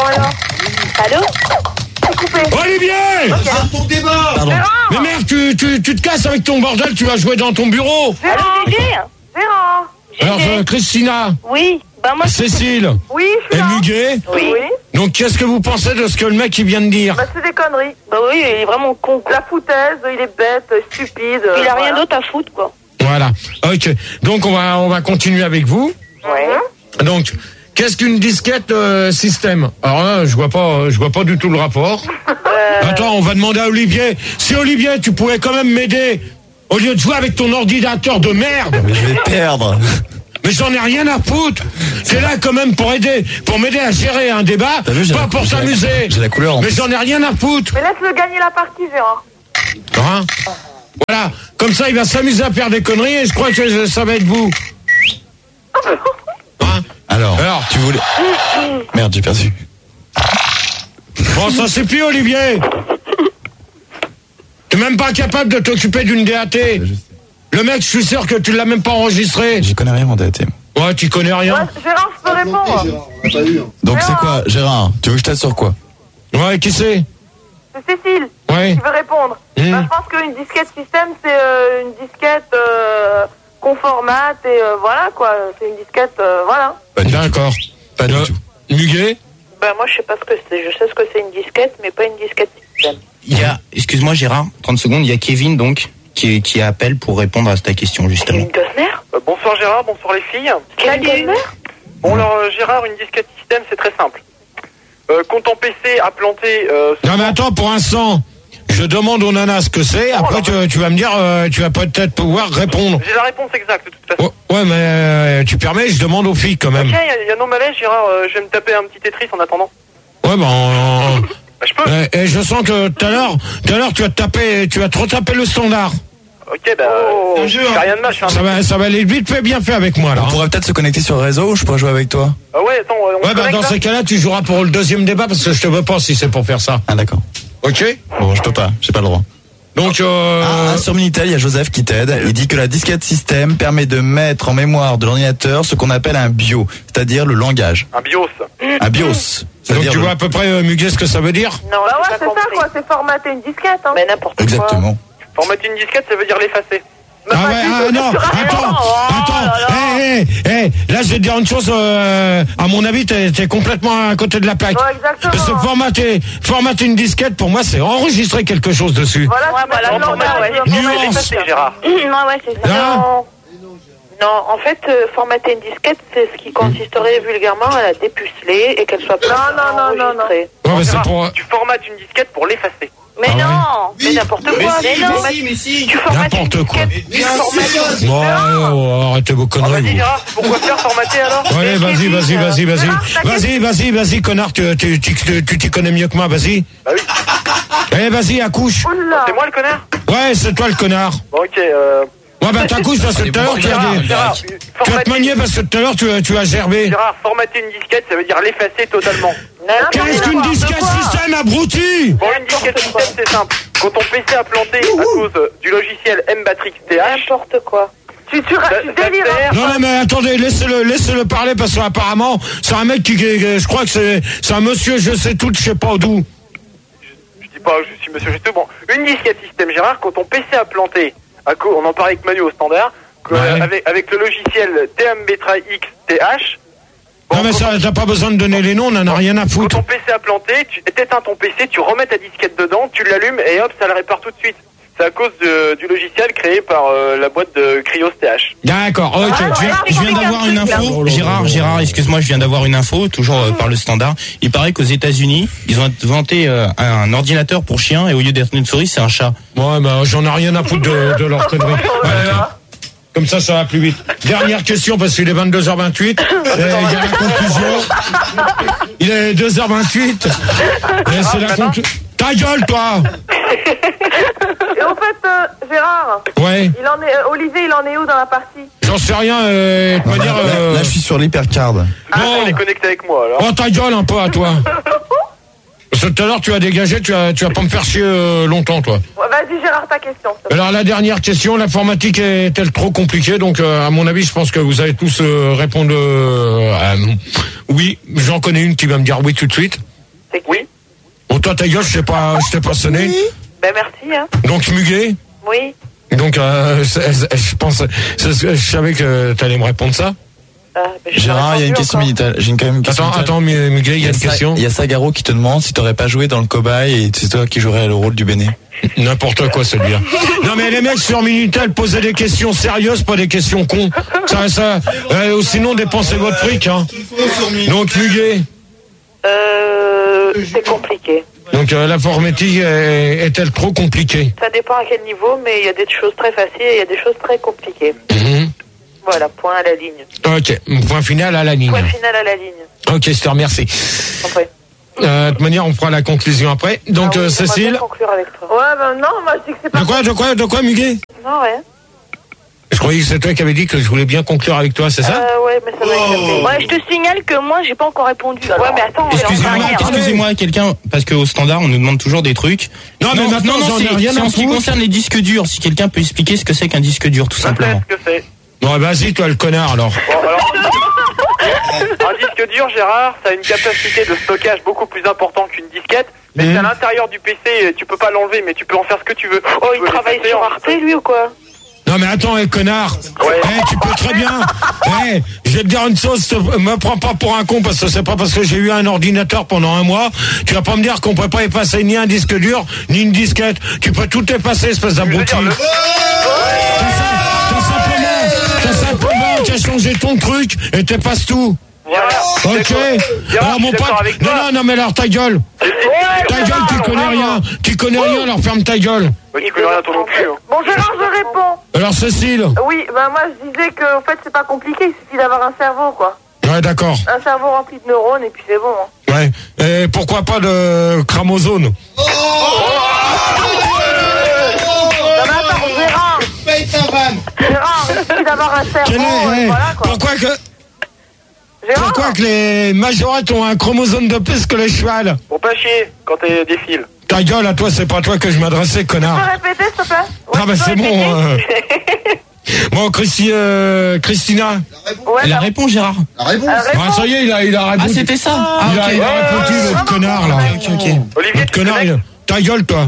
alors. Allô? Olivier! C'est ton débat. Pardon. Mais merde, tu te casses avec ton bordel, tu vas jouer dans ton bureau. Allô, Gérard. Alors, Christina. Oui. Bah, moi, Cécile. Oui, je suis Et là. Muguet. Oui. Donc, qu'est-ce que vous pensez de ce que le mec il vient de dire? Bah, c'est des conneries. Bah oui, il est vraiment con. La foutaise, il est bête, stupide. Il a rien d'autre à foutre, quoi. Voilà. Ok. Donc, on va continuer avec vous. Ouais. Donc, qu'est-ce qu'une disquette système? Alors là, je vois pas du tout le rapport. Attends, on va demander à Olivier. Si Olivier, tu pouvais quand même m'aider au lieu de jouer avec ton ordinateur de merde. Mais je vais perdre. Mais j'en ai rien à foutre. T'es là quand même pour m'aider à gérer un débat, pas pour s'amuser. J'ai la couleur. Mais j'en ai rien à foutre. Mais laisse-le gagner la partie, Gérard. Hein? Voilà. Comme ça, il va s'amuser à faire des conneries et je crois que ça va être vous. Hein? Alors, tu voulais... Merde, j'ai perdu. Bon, ça suffit, Olivier. T'es même pas capable de t'occuper d'une DAT. Le mec, je suis sûr que tu l'as même pas enregistré. J'y connais rien, mon DAT. Ouais, tu connais rien. Ouais, Gérard, je peux répondre. Gérard, on l'a pas eu. Donc c'est quoi, Gérard? Tu veux que je t'aide sur quoi? Ouais, qui c'est? C'est Cécile Ouais. qui veut répondre. Bah, je pense qu'une disquette système, c'est une disquette qu'on formate et voilà, quoi. C'est une disquette, voilà. D'accord. Pas du tout. Muguet? Bah, moi, je sais pas ce que c'est. Je sais ce que c'est une disquette, mais pas une disquette système. Il y a, excuse-moi Gérard, 30 secondes, il y a Kevin donc qui appelle pour répondre à ta question justement. Kevin Costner? Bonsoir Gérard, bonsoir les filles. Salut. Bon alors Gérard, une disquette système, c'est très simple. Quand ton PC a planté... Non mais attends, pour l'instant, je demande aux nanas ce que c'est, après tu vas me dire, tu vas peut-être pouvoir répondre. J'ai la réponse exacte de toute façon. Ouais, mais tu permets, je demande aux filles quand même. Ok, il y a nos malaise Gérard, je vais me taper un petit Tetris en attendant. Ouais, Je peux. Et je sens que tout à l'heure, tu vas trop taper le standard. Ok, c'est un jeu, j'ai rien de mal, je suis un... Ça va aller vite fait, bien fait avec moi là. On pourrait peut-être se connecter sur le réseau, je pourrais jouer avec toi. ouais, attends, on Ouais, bah dans ces cas-là, tu joueras pour le deuxième débat parce que je te veux pas si c'est pour faire ça. Ah d'accord. Ok? Bon, je peux pas, j'ai pas le droit. Donc, sur Minitel, il y a Joseph qui t'aide. Il dit que la disquette système permet de mettre en mémoire de l'ordinateur ce qu'on appelle un BIOS, c'est-à-dire le langage. Un BIOS. Un BIOS. donc tu vois à peu près, Muguet, ce que ça veut dire? Non, bah ouais, c'est ça, quoi. C'est formater une disquette, hein. Mais n'importe quoi. Exactement. Formater une disquette, ça veut dire l'effacer. Ah ouais, non, attends, là je vais te dire une chose, à mon avis t'es complètement à côté de la plaque. Ouais, exactement. Parce que formater une disquette, pour moi c'est enregistrer quelque chose dessus. Voilà, Nuance. L'effacer, Gérard. Non, ouais, c'est ça. Non, en fait, formater une disquette, c'est ce qui consisterait vulgairement à la dépuceler et qu'elle soit pas enregistrée. Ouais, mais c'est pour... Tu formates une disquette pour l'effacer. Mais mais n'importe quoi. Mais si. Tu formates une N'importe quoi. disquette. Bon, arrêtez vos conneries. Vas-y vous. Gérard, pourquoi faire formater alors? Ouais, vas-y, connard, tu t'y connais mieux que moi, vas-y. Bah oui. Allez, vas-y, accouche. C'est moi le connard? Ouais, c'est toi le connard. Bon, ok, Ouais, bah t'accouches parce que tout à l'heure tu vas te manier parce que tout à l'heure tu as gerbé. Gérard, formater une disquette, ça veut dire l'effacer totalement. Qu'est-ce qu'une disquette système, abruti? Bon, une disquette système, c'est simple. Quand ton PC a planté à cause du logiciel MBatrix TH... N'importe quoi. Tu délires. Non, mais attendez, laissez-le parler parce qu'apparemment, c'est un mec qui, je crois que c'est un monsieur, je sais tout, je sais pas d'où. Je dis pas, je suis monsieur Justo. Bon, une disquette système, Gérard, quand ton PC a planté, on en parlait avec Manu au standard, avec le logiciel TMBatrix TH... Non mais ça, t'as pas besoin de donner les noms, on en a rien à foutre. Quand ton PC a planté, tu éteins ton PC, tu remets ta disquette dedans, tu l'allumes et hop, ça le répare tout de suite. C'est à cause du logiciel créé par la boîte de Cryos TH. D'accord, ok. Je viens d'avoir une info. Gérard, excuse-moi, je viens d'avoir une info, toujours par le standard. Il paraît qu'aux États-Unis, ils ont inventé un ordinateur pour chien et au lieu d'être une souris, c'est un chat. Ouais, bah j'en ai rien à foutre de leur connerie. Comme ça va plus vite. Dernière question, parce qu'il est 22h28. Il y a la conclusion. Il est 2h28. Et c'est la conclusion. Ta gueule, toi! Et en fait, Gérard. Ouais. Olivier, il en est où dans la partie? J'en sais rien, de manière, Là, je suis sur l'hypercard. Bon. On est connecté avec moi, alors. Oh, ta gueule un peu à toi. Parce que tout à l'heure, tu as dégagé, tu vas pas me faire chier longtemps, toi. Ouais, vas-y, Gérard, ta question. Alors, la dernière question, l'informatique est-elle trop compliquée? Donc, à mon avis, je pense que vous allez tous répondre oui. J'en connais une qui va me dire oui tout de suite. C'est qui? Oui. Bon, toi, ta gueule, je t'ai pas sonné. Ben merci, hein. Donc, Muguet. Oui. Donc, je savais que t'allais me répondre ça. Gérard, il y a une question militaire. J'ai quand même une question. Attends, Muguet, il y a une question. Il y a Sagaro qui te demande si t'aurais pas joué dans le cobaye et c'est toi qui jouerais le rôle du Béné. N'importe quoi, celui-là. Non, mais les mecs sur Minitel posaient des questions sérieuses, pas des questions cons. Sinon, dépensez votre fric, hein. Donc, Muguet. C'est compliqué. Donc, l'informatique est-elle trop compliquée? Ça dépend à quel niveau, mais il y a des choses très faciles et il y a des choses très compliquées. Voilà, point à la ligne. Ok, point final à la ligne. Point final à la ligne. Ok, je te remercie. De toute manière, on fera la conclusion après. Donc, Cécile. Conclure avec toi. Ouais, ben non, moi je dis que c'est pas. De quoi, Muguet? Non, rien. Je croyais que c'est toi qui avais dit que je voulais bien conclure avec toi, c'est ça? Ouais, mais ça va être... Ouais, je te signale que moi, j'ai pas encore répondu. Alors. Ouais, mais attends, Excusez-moi, quelqu'un, parce qu'au standard, on nous demande toujours des trucs. Non, c'est en ce qui concerne les disques durs. Si quelqu'un peut expliquer ce que c'est qu'un disque dur, tout simplement. Qu'est-ce que c'est? Bon, vas-y, toi, le connard, alors. Un disque dur, Gérard, ça a une capacité de stockage beaucoup plus importante qu'une disquette. Mais c'est à l'intérieur du PC, tu peux pas l'enlever, mais tu peux en faire ce que tu veux. Oh, il travaille sur Arte, lui, ou quoi? Non mais attends, connard. Tu peux très bien. Je vais te dire une chose, me prends pas pour un con parce que c'est pas parce que j'ai eu un ordinateur pendant un mois. Tu vas pas me dire qu'on peut pas effacer ni un disque dur ni une disquette. Tu peux tout effacer, espèce d'abruti. T'as simplement qu'à changer ton truc et t'effaces tout. Voilà. Ok. Alors mon pote. Non, mais alors ta gueule. Ta gueule, tu connais rien. Tu connais rien, alors ferme ta gueule. Tu connais rien toi non plus. Bon, Gérard, je réponds. Alors Cécile. Oui, bah moi je disais que en fait c'est pas compliqué, il suffit d'avoir un cerveau, quoi. Ouais, d'accord. Un cerveau rempli de neurones et puis c'est bon. Hein. Ouais. Et pourquoi pas de chromosome? Non mais attends, Gérard. Paye ta vanne. Gérard, il suffit d'avoir un cerveau. Voilà, quoi. Pourquoi que les majorettes ont un chromosome de plus que les chevals? Pour pas chier quand t'es défile. Ta gueule, à toi, c'est pas à toi que je m'adressais, connard. Tu peux répéter, s'il te plaît? Ah bah c'est bon. Bon, Christina. Elle a répondu, Gérard. Ça y est, il a répondu. Ah, c'était ça. Il a répondu, l'autre connard, là. Ok. Olivier, Connard, ta gueule, toi.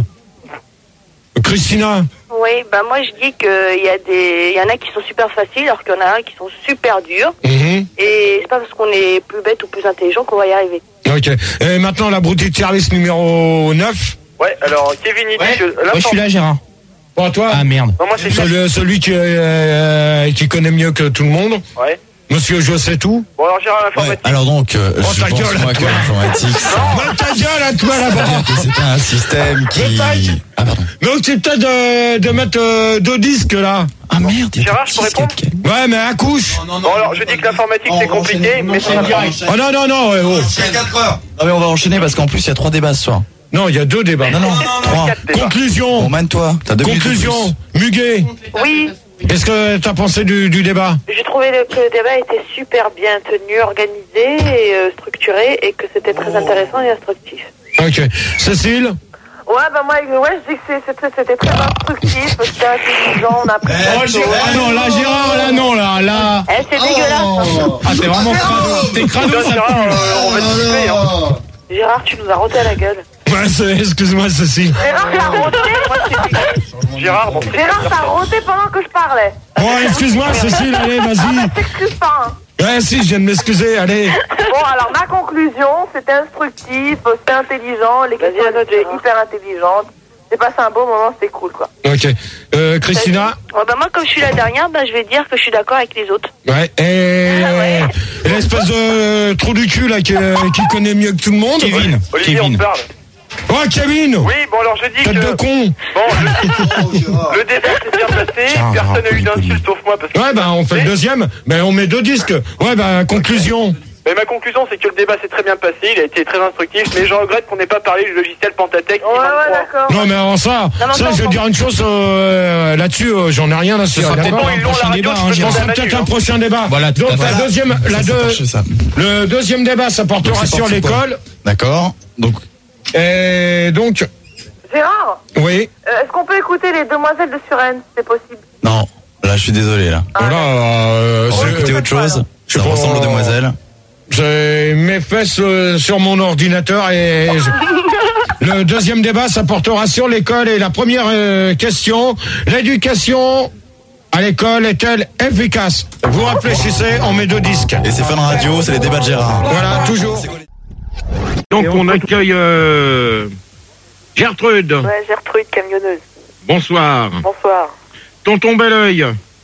Christina. Oui, bah moi je dis qu'il y en a qui sont super faciles alors qu'il y en a qui sont super durs. Et c'est pas parce qu'on est plus bête ou plus intelligent qu'on va y arriver. Ok. Et maintenant, l'abruti de service numéro 9. Ouais, alors Kevin, il dit que... Moi je suis là, Gérard. Bon, toi. Ah merde. Non, moi c'est celui qui connaît mieux que tout le monde. Ouais. Monsieur, je sais tout. Bon, alors Gérard, l'informatique. Alors donc, je ta pense gueule, moi que toi. l'informatique, Ta gueule à toi là-bas. c'est pas un système qui... Ah pardon. Donc c'est peut-être de mettre 2 disques là. Ah merde. Gérard, je peux répondre? Ouais, mais accouche. Bon, alors je dis que l'informatique c'est compliqué, mais c'est direct. Oh non, ouais, oh. C'est 4 heures. Non mais on va enchaîner parce qu'en plus il y a 3 débats ce soir. Non, il y a 2 débats. Non, 3. Conclusion. Bon, mène-toi. T'as 2 minutes de Conclusion. Muguet. Oui, Qu'est-ce que t'as pensé du débat? j'ai trouvé que le débat était super bien tenu, organisé et structuré et que c'était très intéressant et instructif. Ok. Cécile? Ouais, bah moi, je dis que c'était très instructif, c'était intelligent, on a appris plein de choses. Ah non, là, Gérard, là, non, là. C'est dégueulasse. Ah, c'est vraiment crado. T'es crado, ça Gérard, on va te tuer, hein. Gérard, tu nous as roté à la gueule. Ouais, excuse-moi, Cécile. Gérard, t'as roté. Gérard, bon, Gérard, t'as roté pendant que je parlais. Bon, excuse-moi, Cécile, allez, vas-y. T'excuses pas, hein. Ouais, si, je viens de m'excuser, allez. Bon, alors ma conclusion, c'était instructif, c'était intelligent, les questions étaient hyper intelligentes. J'ai passé un beau moment, c'était cool, quoi. Ok. Christina? Ouais, bah moi, comme je suis la dernière, bah je vais dire que je suis d'accord avec les autres. Ouais. Et l'espèce de trou du cul là qui connaît mieux que tout le monde. Kevin. Olivier, on te parle. Oh, Kevin. Oui, bon alors je dis Tête que... de con. Bon, le débat s'est bien passé, personne n'a eu d'insulte sauf moi parce que... Ouais, bah on fait le deuxième, mais on met 2 disques. Ouais, bah conclusion. Mais ma conclusion, c'est que le débat s'est très bien passé, il a été très instructif, mais je regrette qu'on n'ait pas parlé du logiciel Pentatech. Ouais, d'accord. Non, mais avant ça, je vais dire une chose là-dessus, j'en ai rien à se faire. Peut-être pas un prochain débat, hein, Je pense peut-être un prochain débat. Voilà, donc le deuxième débat, ça portera sur l'école. D'accord. Donc. Et donc. Gérard. Oui. Est-ce qu'on peut écouter les Demoiselles de Suresnes, c'est possible? Non. Là, je suis désolé là. Voilà. On va écouter autre chose. Je Ça ressemble aux Demoiselles. J'ai mes fesses sur mon ordinateur et le deuxième débat, ça portera sur l'école. Et la première question, l'éducation à l'école est-elle efficace? Vous réfléchissez, on met 2 disques. Et c'est Fun Radio, c'est les débats de Gérard. Voilà, toujours. Donc on accueille Gertrude. Ouais, Gertrude, camionneuse. Bonsoir. Bonsoir. Tonton Belleuil.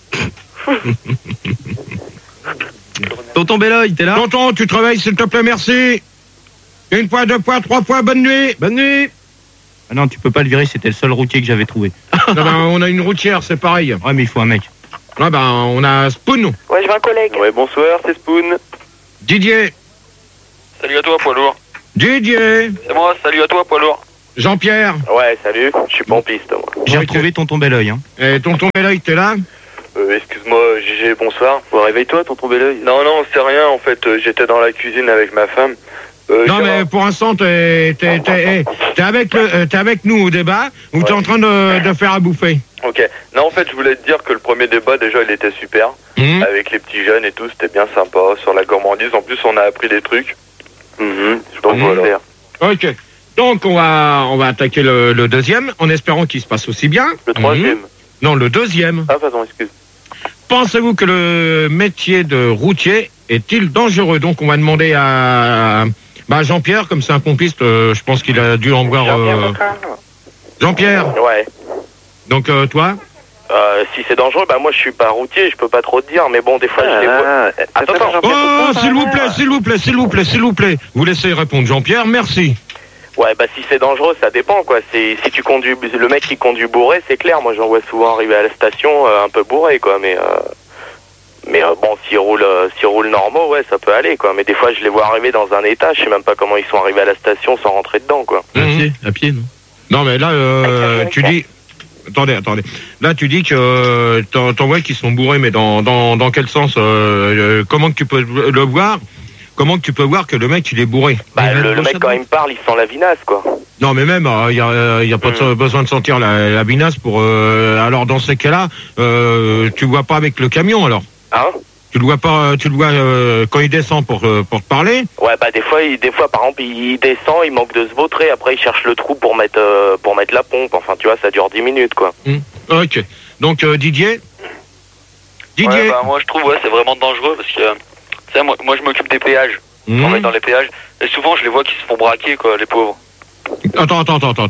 Tonton Belleuil, t'es là? Tonton, tu te réveilles, s'il te plaît, merci. 1 fois, 2 fois, 3 fois, bonne nuit. Bonne nuit. Ah non, tu peux pas le virer, c'était le seul routier que j'avais trouvé. Non, ben, on a une routière, c'est pareil. Ouais, mais il faut un mec. Ouais, ben, on a Spoon. Ouais, je veux un collègue. Ouais, bonsoir, c'est Spoon. Didier. Salut à toi, poids lourd. Didier. C'est moi, salut à toi, poids lourd. Jean-Pierre. Ouais, salut, je suis pas en piste, moi. J'ai retrouvé Tonton Belleuil, hein. Et tonton Belleuil, t'es là? Excuse-moi, Gégé, bonsoir. Réveille-toi, tonton Belleuil. Non, non, c'est rien, en fait, j'étais dans la cuisine avec ma femme. Non, mais pour l'instant, t'es avec nous au débat ou t'es en train de faire à bouffer? Ok. Non, en fait, je voulais te dire que le premier débat, déjà, il était super. Avec les petits jeunes et tout, c'était bien sympa. Sur la gourmandise, en plus, on a appris des trucs. Donc voilà. Ok. Donc, on va attaquer le deuxième, en espérant qu'il se passe aussi bien. Le troisième. Non, le deuxième. Ah, pardon, excuse. Pensez-vous que le métier de routier est-il dangereux? Donc, on va demander à Jean-Pierre, comme c'est un pompiste, je pense qu'il a dû en voir... Jean-Pierre. Ouais. Donc, toi? Si c'est dangereux, bah moi je suis pas routier, je peux pas trop te dire, mais bon, des fois je les vois. Attends. Oh, s'il vous plaît. Vous laissez répondre Jean-Pierre, merci. Ouais, bah si c'est dangereux, ça dépend quoi. Si tu conduis, le mec qui conduit bourré, c'est clair. Moi j'en vois souvent arriver à la station un peu bourré quoi, mais bon, s'ils roulent normaux, ouais, ça peut aller quoi. Mais des fois je les vois arriver dans un état, je sais même pas comment ils sont arrivés à la station sans rentrer dedans quoi. À pied, non? Non mais là, tu dis... Attendez. Là, tu dis que t'en vois qu'ils sont bourrés, mais dans quel sens? Comment que tu peux le voir? Comment que tu peux voir que le mec, il est bourré? Bah, le mec, quand il me parle, il sent la vinasse, quoi. Non, mais même, il y a pas besoin de sentir la vinasse pour... alors, dans ces cas-là, tu le vois pas avec le camion, alors? Hein? Tu le vois pas, quand il descend pour te parler? Ouais, bah des fois, par exemple, il descend, il manque de se vautrer, après il cherche le trou pour mettre la pompe. Enfin, tu vois, ça dure 10 minutes, quoi. Ok. Donc Didier. Ouais, bah moi je trouve, ouais, c'est vraiment dangereux parce que, tu sais, moi je m'occupe des péages. Je travaille dans les péages et souvent je les vois qui se font braquer, quoi, les pauvres. Attends.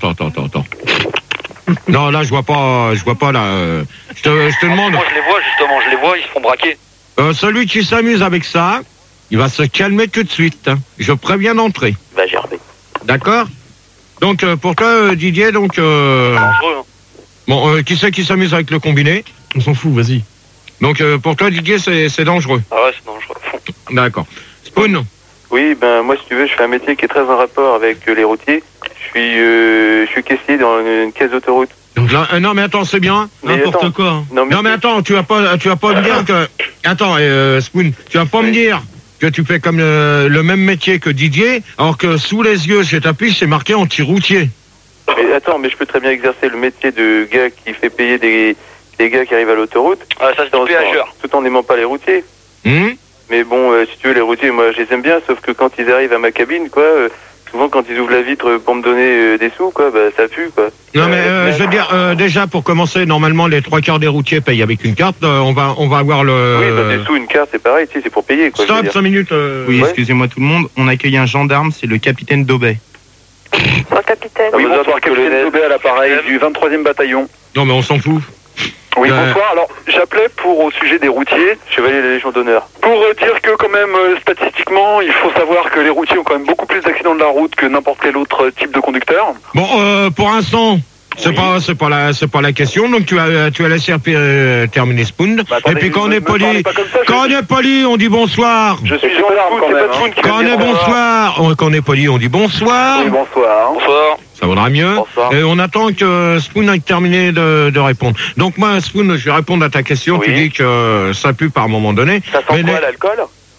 Non, là je vois pas là. Je te demande. Moi je les vois, ils se font braquer. Celui qui s'amuse avec ça, il va se calmer tout de suite. Hein. Je préviens d'entrer. Va gerber. D'accord? Donc, pour toi, Didier, donc... dangereux, hein. Bon, qui c'est qui s'amuse avec le combiné? On s'en fout, vas-y. Donc, pour toi, Didier, c'est dangereux. Ah ouais, c'est dangereux. D'accord. Spoon? Oui, ben moi, si tu veux, je fais un métier qui est très en rapport avec les routiers. Je suis caissier dans une caisse d'autoroute. Donc là, non mais attends, c'est bien. N'importe quoi. Hein. Non mais attends, tu vas pas me dire que... Attends, Spoon, tu vas pas me dire que tu fais comme le même métier que Didier, alors que sous les yeux, chez ta fiche, c'est marqué anti-routier. Mais attends, mais je peux très bien exercer le métier de gars qui fait payer des gars qui arrivent à l'autoroute. Ah, ça c'est péageur. Tout en n'aimant pas les routiers. Mais bon, si tu veux, les routiers, moi je les aime bien, sauf que quand ils arrivent à ma cabine, quoi... souvent quand ils ouvrent la vitre pour me donner des sous, quoi, bah ça pue, quoi. Non mais je veux dire, déjà pour commencer, normalement les 3/4 des routiers payent avec une carte. On va avoir le... Oui, bah des sous, une carte, c'est pareil, tu sais, c'est pour payer, quoi. Stop, 5 minutes. Oui, excusez-moi tout le monde, on accueille un gendarme, c'est le capitaine Daubet. Capitaine. Oui, bonsoir, capitaine Daubet à l'appareil du 23e bataillon. Non mais on s'en fout. Oui, bonsoir. Alors, j'appelais au sujet des routiers, chevalier de la Légion d'honneur. Pour dire que quand même, statistiquement, il faut savoir que les routiers ont quand même beaucoup plus d'accidents de la route que n'importe quel autre type de conducteur. Bon, pour l'instant, c'est pas la question. Donc tu vas laisser terminer Spoon. Bah, attendez, et puis quand on est poli, on dit bonsoir. Je suis gendarme quand même. Quand on est poli, on dit bonsoir. Oui, bonsoir. Bonsoir. Ça vaudra mieux. Bonsoir. Et on attend que Spoon ait terminé de répondre. Donc moi, Spoon, je vais répondre à ta question. Oui. Tu dis que ça pue par moment donné. Ça sent quoi, l'alcool?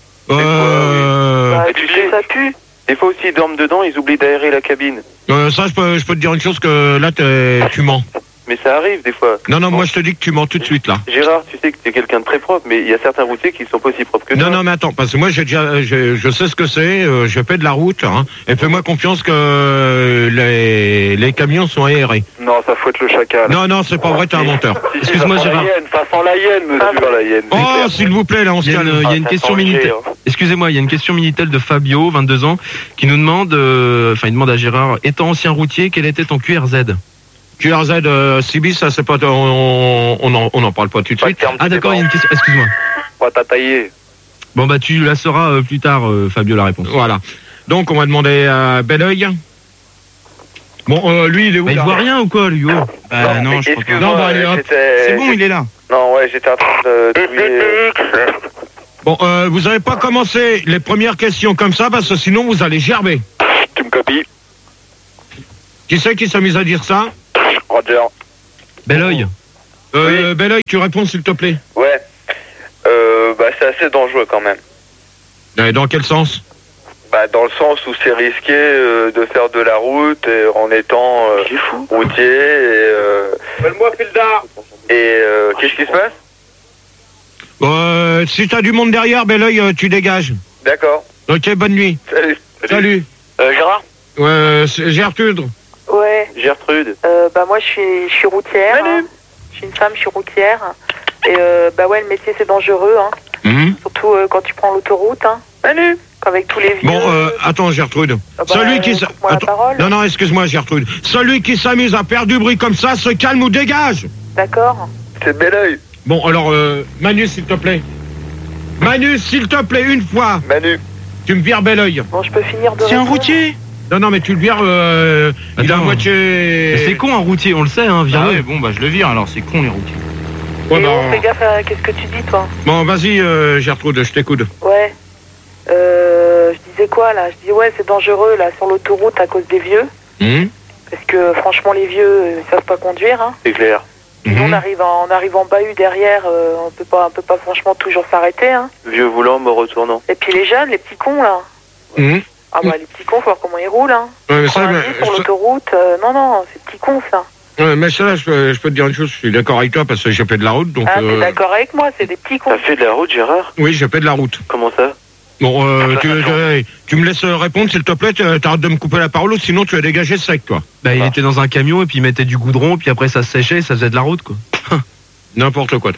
Tu sais, ça pue. Des fois aussi, ils dorment dedans, ils oublient d'aérer la cabine. Ça, je peux te dire une chose, que là, tu mens. Mais ça arrive des fois. Non, moi je te dis que tu mens tout de suite là. Gérard, tu sais que tu es quelqu'un de très propre, mais il y a certains routiers qui sont pas aussi propres que toi. Non, mais attends, parce que moi je sais ce que c'est, je fais de la route, hein, et fais-moi confiance que les camions sont aérés. Non, ça fouette le chacal. Non, c'est pas vrai, t'es un menteur. Excuse-moi, Gérard. Façon la hyène, monsieur. La hyène. Oh, s'il vous plaît, là, on se calme. Il y a une question Minitel. Excusez-moi, il y a une question Minitel de Fabio, 22 ans, qui nous demande, il demande à Gérard, étant ancien routier, quel était ton QRZ? QRZ Sibis, ça c'est pas, on en parle pas tout de suite. Ah d'accord, il y a une question, excuse-moi. Ouais, t'as taillé. Bon bah tu la sauras plus tard, Fabio, la réponse. Voilà. Donc on va demander à Belleuil. Bon, lui il est où? Il voit rien ou quoi, lui? Bah non, je crois pas. Non, bah allez hop. C'est bon, il est là. Non, ouais, j'étais en train de... Bon, vous avez pas commencé les premières questions comme ça parce que sinon vous allez gerber. Tu me copies? Qui c'est qui s'amuse à dire ça? Roger. Belleuil. Oui. Belleuil, tu réponds s'il te plaît. Ouais. Bah c'est assez dangereux quand même. Et dans quel sens? Bah dans le sens où c'est risqué de faire de la route et, en étant routier et... Fais-le-moi Pildar. Et qu'est-ce qui se passe? Si t'as du monde derrière, Belleuil, tu dégages. D'accord. Ok, bonne nuit. Salut. Gérard? Ouais, c'est Gertrude. Ouais. Gertrude. Bah moi je suis routière. Hein. Je suis une femme, je suis routière. Et bah ouais, le métier c'est dangereux. Hein. Surtout quand tu prends l'autoroute. Hein. Manu. Avec tous les vieux. Bon, attends Gertrude. Celui qui non, excuse-moi Gertrude. Celui qui s'amuse à faire du bruit comme ça se calme ou dégage. D'accord. C'est Belleuil. Bon, alors Manu s'il te plaît. Manu s'il te plaît, une fois. Manu. Tu me vires Belleuil. Bon, je peux finir de... C'est un routier. Non, mais tu le vires, il a à moitié... C'est con un routier, on le sait, hein, vire-le. Ah ouais, bon, bah je le vire, alors c'est con les routiers. Ouais, fais gaffe à qu'est-ce que tu dis, toi. Bon, vas-y, Gertrude, je t'écoute. Ouais. Je disais quoi, là? Je dis, ouais, c'est dangereux, là, sur l'autoroute, à cause des vieux. Parce que, franchement, les vieux, ils savent pas conduire, hein. C'est clair. Nous, on arrive en bahut derrière, on peut pas franchement toujours s'arrêter, hein. Vieux voulant, me retournant. Et puis les jeunes, les petits cons, là. Ah bah les petits cons, faut voir comment ils roulent, hein. Ouais, ça, sur l'autoroute, non, c'est petits cons, ça. Ouais, mais ça, là, je peux te dire une chose, je suis d'accord avec toi parce que j'ai fait de la route, donc... Ah, t'es d'accord avec moi, c'est des petits cons. T'as fait de la route, Gérard? Oui, j'ai fait de la route. Comment ça? Bon, tu me laisses répondre, s'il te plaît, t'arrêtes de me couper la parole, sinon tu vas dégager sec, toi. Bah, il était dans un camion et puis il mettait du goudron, puis après ça se séchait et ça faisait de la route, quoi. N'importe quoi.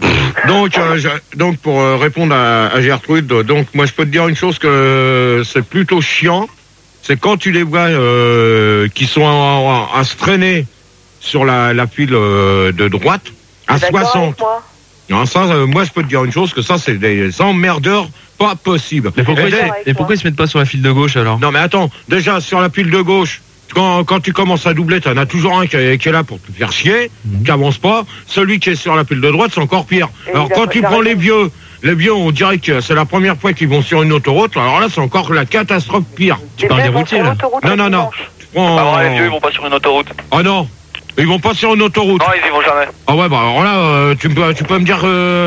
Donc pour répondre à Gertrude, donc moi je peux te dire une chose que c'est plutôt chiant, c'est quand tu les vois qui sont à se traîner sur la file de droite à 60. Non, ça, moi je peux te dire une chose, que ça c'est des emmerdeurs pas possible. Mais pourquoi ils se mettent pas sur la file de gauche alors? Non mais attends, déjà sur la file de gauche, quand tu commences à doubler, t'en as toujours un qui est là pour te faire chier, qui avance pas. Celui qui est sur la pile de droite, c'est encore pire. Alors quand tu prends les vieux, on dirait que c'est la première fois qu'ils vont sur une autoroute. Alors là, c'est encore la catastrophe pire. Tu parles des routiers là? Non. Tu prends... Ah ouais, les vieux, ils vont pas sur une autoroute. Ah non, ils vont pas sur une autoroute. Non, ils y vont jamais. Ah ouais, bah alors là, tu peux me dire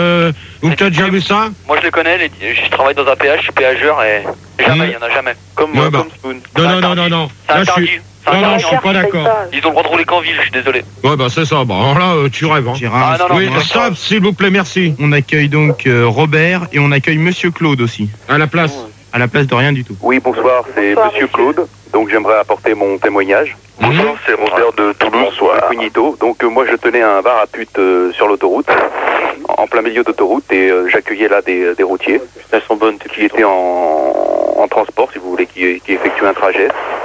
où t'as déjà vu ça? Moi, je les connais, je travaille dans un péage, je suis péageur et jamais, il y en a jamais. Comme moi, comme Spoon. Non. C'est interdit. Non, je suis pas d'accord. Ils ont le droit de rouler qu'en ville, je suis désolé. Ouais, bah c'est ça. Bah alors là, tu rêves. Hein. Gérard, oui, stop, s'il vous plaît, merci. On accueille donc Robert et on accueille Monsieur Claude aussi. À la place. À la place de rien du tout. Oui, bonsoir, c'est Monsieur Claude. Donc j'aimerais apporter mon témoignage. Bonsoir, c'est Robert de Toulouse, incognito. Donc moi je tenais un bar à pute sur l'autoroute, en plein milieu d'autoroute, et j'accueillais là des routiers. Elles sont bonnes, qui étaient en transport, si vous voulez, qui effectuent un trajet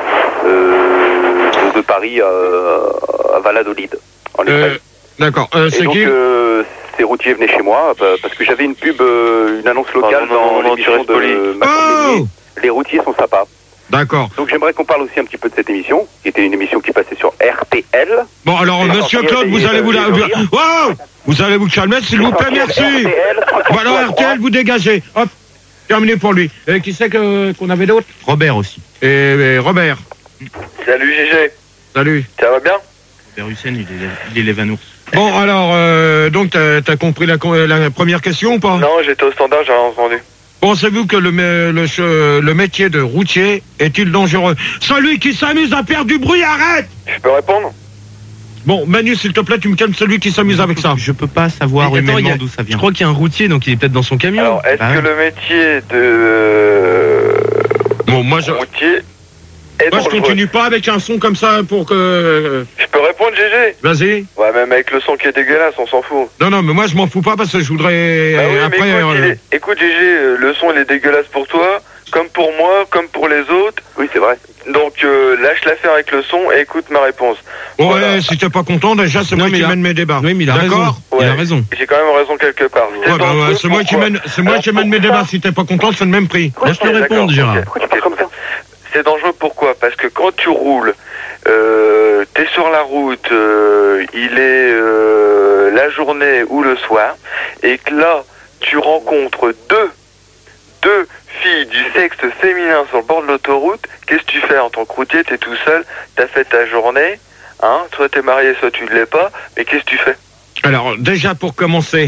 de Paris à Valladolid, en Espagne. D'accord. C'est qui ces routiers venaient chez moi parce que j'avais une pub, une annonce locale dans l'émission de Macron. Les routiers sont sympas. D'accord. Donc j'aimerais qu'on parle aussi un petit peu de cette émission, qui était une émission qui passait sur RTL. Bon alors Monsieur Claude, vous allez vous allez vous calmer s'il vous plaît, merci. Voilà RTL, vous dégagez. Hop, terminé pour lui. Qui c'est qu'on avait d'autre? Robert aussi. Et Robert. Salut GG. Salut. Ça va bien? Robert Hussein, il est les vanours. Bon alors, donc t'as compris la première question ou pas? Non, j'étais au standard, j'ai rien entendu. Pensez-vous que le métier de routier est-il dangereux? Celui qui s'amuse à faire du bruit, arrête! Je peux répondre? Bon, Manu, s'il te plaît, tu me calmes celui qui s'amuse avec ça. Je peux pas savoir humainement d'où ça vient. Je crois qu'il y a un routier, donc il est peut-être dans son camion. Alors, est-ce que le métier de bon, moi, routier est moi, je continue pas avec un son comme ça pour que... Je peux répondre, GG? Vas-y. Ouais, même avec le son qui est dégueulasse, on s'en fout. Non, mais moi, je m'en fous pas parce que je voudrais... Bah oui, après, mais écoute, GG, le son, il est dégueulasse pour toi, comme pour moi, comme pour les autres. Oui, c'est vrai. Donc, lâche l'affaire avec le son et écoute ma réponse. Ouais, voilà. Si t'es pas content, déjà, c'est moi qui mène mes débats. Oui, mais il a raison. Ouais, il a raison. J'ai quand même raison quelque part. C'est moi qui mène mes débats. Si t'es pas content, c'est le même prix. Laisse-le répondre, Gérard. C'est dangereux, pourquoi? Parce que quand tu roules, t'es sur la route, il est la journée ou le soir, et que là, tu rencontres deux filles du sexe féminin sur le bord de l'autoroute, qu'est-ce que tu fais en tant que routier? T'es tout seul, t'as fait ta journée, hein, soit t'es marié, soit tu ne l'es pas, mais qu'est-ce que tu fais? Alors, déjà, pour commencer...